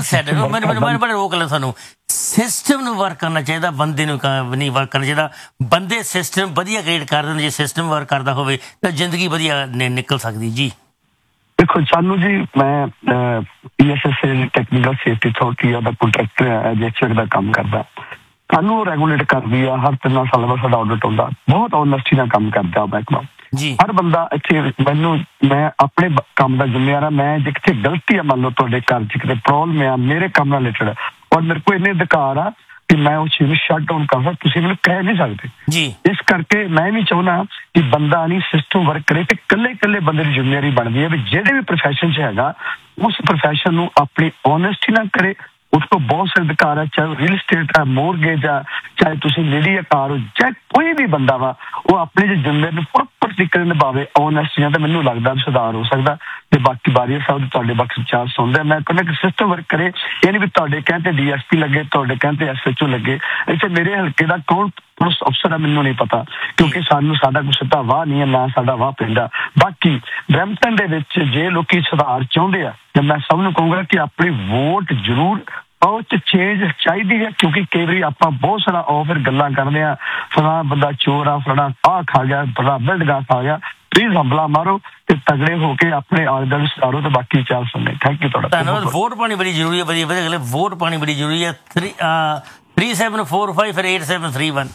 ਰੋਕ ਲੈ ਸਾਨੂੰ। ਸਿਸਟਮ ਨੂੰ ਵਰਕ ਕਰਨਾ ਚਾਹੀਦਾ, ਬੰਦੇ ਨੂੰ ਨਹੀਂ ਵਰਕ ਕਰਨਾ ਚਾਹੀਦਾ। ਬੰਦੇ ਸਿਸਟਮ ਵਧੀਆ ਕ੍ਰੀਏਟ ਕਰ ਦਿੰਦੇ। ਜੇ ਸਿਸਟਮ ਵਰਕ ਕਰਦਾ ਹੋਵੇ ਤਾਂ ਜ਼ਿੰਦਗੀ ਵਧੀਆ ਨਿਕਲ ਸਕਦੀ ਜੀ। देखो सानू जी मैं P S S A technical safety authority का कंट्रैक्टर एजेंसी का काम करता सानू रेगूलेट करदी है हर तीन साल बाद साडा ऑडिट होंदा बहुत ऑनेस्टी नाल काम करदा महकमा हर बंदा इत्थे मैनू मैं अपने काम का जिम्मेवार हाँ मैं जिथे गलती है मान लो तुहाडे घर च किते प्रॉब्लम है मेरे काम नाल रिलेटेड और मेरे को इन्ने अधिकार आ कि मैं उस चीज शट डाउन कर सकता तुसीं मैनूं कह नहीं सकते जी इस करके मैं भी चाहुंदा कि बंदा नहीं सिस्टम वर्क करे ते कल्ले कल्ले बंदे दी जिम्मेवारी बनदी है भी जेहड़े भी प्रोफैशन च हैगा उस प्रोफैशन नूं अपनी ऑनेस्टी नाल करे उसको बहुत से अधिकार है चाहे रियल स्टेट है मोरगेज है चाहे तुम मीडिया कार हो चाहे कोई भी बंदा वा वो अपने जो जिम्मेदारी प्रॉपर तरीके निभावे ऑनेस्टी तो मैनूं लगता सुधार हो सकता ते बाकी बारी साहब तुहाडे बाकी विचार सुनते मैं कहना कि सिस्टम वर्क करे ये नहीं भी तुहाडे कहते डी एस पी लगे तुहाडे कहते एस एच ओ लगे इत्थे मेरे हल्के का कौन पुलिस अफसर है मैनूं नहीं पता क्योंकि सानूं साडा कुछ सिद्धा वाह नहीं है ना साडा वाह पैंदा बाकी ब्रैम्पटन दे विच जे लोकी सुधार चाहुंदे आ ते मैं सब नूं कहूंगा कि अपनी वोट जरूर और चेंज चाहिए है क्योंकि कई बार आप बहुत सारा और फिर गल्लां करते हैं फलाना बंदा चोर आ फलाना आ खा गया फलाना बिल्ड गा खा गया प्लीज हमला मारो ते तगड़े होके अपने आले दुआले सुधारो तो बाकी विचार सुनने थैंक यू तुहाडा धन्यवाद वोट पानी बड़ी जरूरी है वधिया वधिया गल वोट पानी बड़ी जरूरी है three three seven four five फिर eight seven three one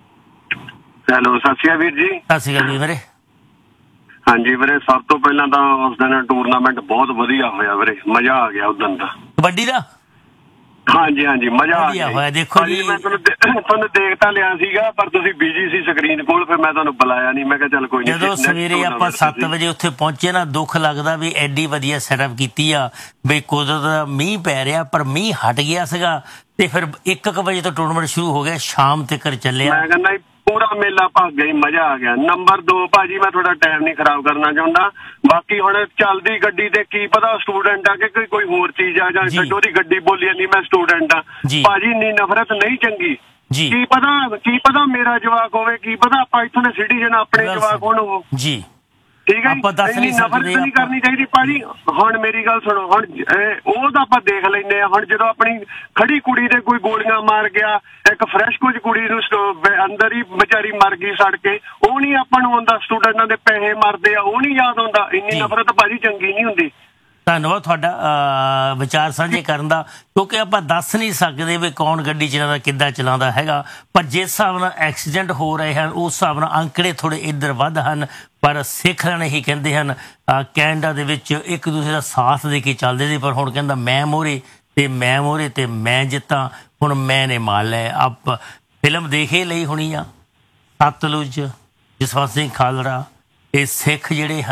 hello ਸਤਿ ਸ਼੍ਰੀ ਅਕਾਲ ਵੀਰ ਜੀ ਸਤਿ ਸ਼੍ਰੀ ਅਕਾਲ ਜੀ ਵੀਰੇ ਹਾਂਜੀ ਵੀਰੇ ਸਭ ਤੋਂ ਪਹਿਲਾਂ ਤਾਂ ਉਸ ਦਿਨ ਟੂਰਨਾਮੈਂਟ ਬਹੁਤ ਵਧੀਆ ਹੋਇਆ ਵੀਰੇ ਮਜ਼ਾ ਆ ਗਿਆ ਉਸ ਦਿਨ ਦਾ ਕਬੱਡੀ ਦਾ ਹਾਂਜੀ ਹਾਂਜੀ ਮਜ਼ਾ ਆ ਗਿਆ ਹੋਇਆ ਦੇਖੋ ਜੀ ਮੈਂ ਤੁਹਾਨੂੰ ਤੁਹਾਨੂੰ ਦੇਖ ਤਾਂ ਲਿਆ ਸੀਗਾ ਪਰ ਤੁਸੀਂ ਬਿਜੀ ਸੀ ਸਕਰੀਨ ਕੋਲ ਫਿਰ ਮੈਂ ਤੁਹਾਨੂੰ ਬੁਲਾਇਆ ਨਹੀਂ ਮੈਂ ਕਿਹਾ ਚੱਲ ਕੋਈ ਨਹੀਂ ਜਦੋਂ ਸਵੇਰੇ ਆਪਾਂ ਸੱਤ ਵਜੇ ਉੱਥੇ ਪਹੁੰਚੇ ਨਾ ਦੁੱਖ ਲੱਗਦਾ ਵੀ ਐਡੀ ਵਧੀਆ ਸੈਟਅਪ ਕੀਤੀ ਆ ਵੀ ਕੁਦਰਤ ਦਾ ਮੀਂਹ ਪੈ ਰਿਹਾ ਪਰ ਮੀਂਹ ਹਟ ਗਿਆ ਸੀਗਾ ਤੇ ਫਿਰ ਇੱਕ ਕੁ ਵਜੇ ਤੋਂ ਟੂਰਨਾਮੈਂਟ ਸ਼ੁਰੂ ਹੋ ਗਿਆ ਸ਼ਾਮ ਤੱਕ ਚੱਲਿਆ ਮੈਂ ਕਹਿੰਦਾ पूरा मेला भग गई मजा आ गया नंबर दो भाजी मैं थोड़ा टाइम नहीं खराब करना चाहता बाकी हुण चलदी गड्डी ते की पता स्टूडेंट आ कि कोई होर चीज आ जां छड्डो दी गड्डी बोली नहीं मैं स्टूडेंट आ भाजी इन्नी नफरत नहीं चंगी की पता की पता मेरा जवाक होवे की पता आपां इत्थों दे सिटीजन अपने जवाक होण हो जी ठीक है इन्नी नफरत नहीं करनी चाहिए भाजी हुण मेरी गल सुनो हुण ओह तां आपां देख लैंदे आ हुण जदों अपनी खड़ी कुड़ी ते कोई गोलियां मार गया एक फ्रैश कुछ कुड़ी नूं अंदर ही बेचारी मर गई सड़ के ओह नहीं आपां नूं आंदा स्टूडेंटां दे पैसे मरदे आ ओह नहीं याद आउंदा इन्नी नफरत भाजी चंगी नहीं हुंदी ਧੰਨਵਾਦ ਤੁਹਾਡਾ ਵਿਚਾਰ ਸਾਂਝੇ ਕਰਨ ਦਾ ਕਿਉਂਕਿ ਆਪਾਂ ਦੱਸ ਨਹੀਂ ਸਕਦੇ ਵੀ ਕੌਣ ਗੱਡੀ ਚਲਾਉਂਦਾ ਕਿੱਦਾਂ ਚਲਾਉਂਦਾ ਹੈਗਾ ਪਰ ਜਿਸ ਹਿਸਾਬ ਨਾਲ ਐਕਸੀਡੈਂਟ ਹੋ ਰਹੇ ਹਨ ਉਸ ਹਿਸਾਬ ਨਾਲ ਅੰਕੜੇ ਥੋੜੇ ਇੱਧਰ ਵੱਧ ਹਨ ਪਰ ਸਿੱਖ ਜਣੇ ਹੀ ਕਹਿੰਦੇ ਹਨ ਕੈਨੇਡਾ ਦੇ ਵਿੱਚ ਇੱਕ ਦੂਸਰੇ ਦਾ ਸਾਥ ਦੇ ਕੇ ਚੱਲਦੇ ਸੀ ਪਰ ਹੁਣ ਕਹਿੰਦਾ ਮੈਂ ਮੋਹਰੇ ਤੇ ਮੈਂ ਮੋਹਰੇ ਤੇ ਮੈਂ ਜਿੱਤਾਂ ਹੁਣ ਮੈਂ ਨੇ ਮਾਲ ਲੈ ਆਪ ਫਿਲਮ ਦੇਖੇ ਲਈ ਹੋਣੀ ਆ ਸਤਲੁਜ ਜਸਵੰਤ ਸਿੰਘ ਖਾਲੜਾ ਇਹ ਸਿੱਖ ਜਿਹੜੇ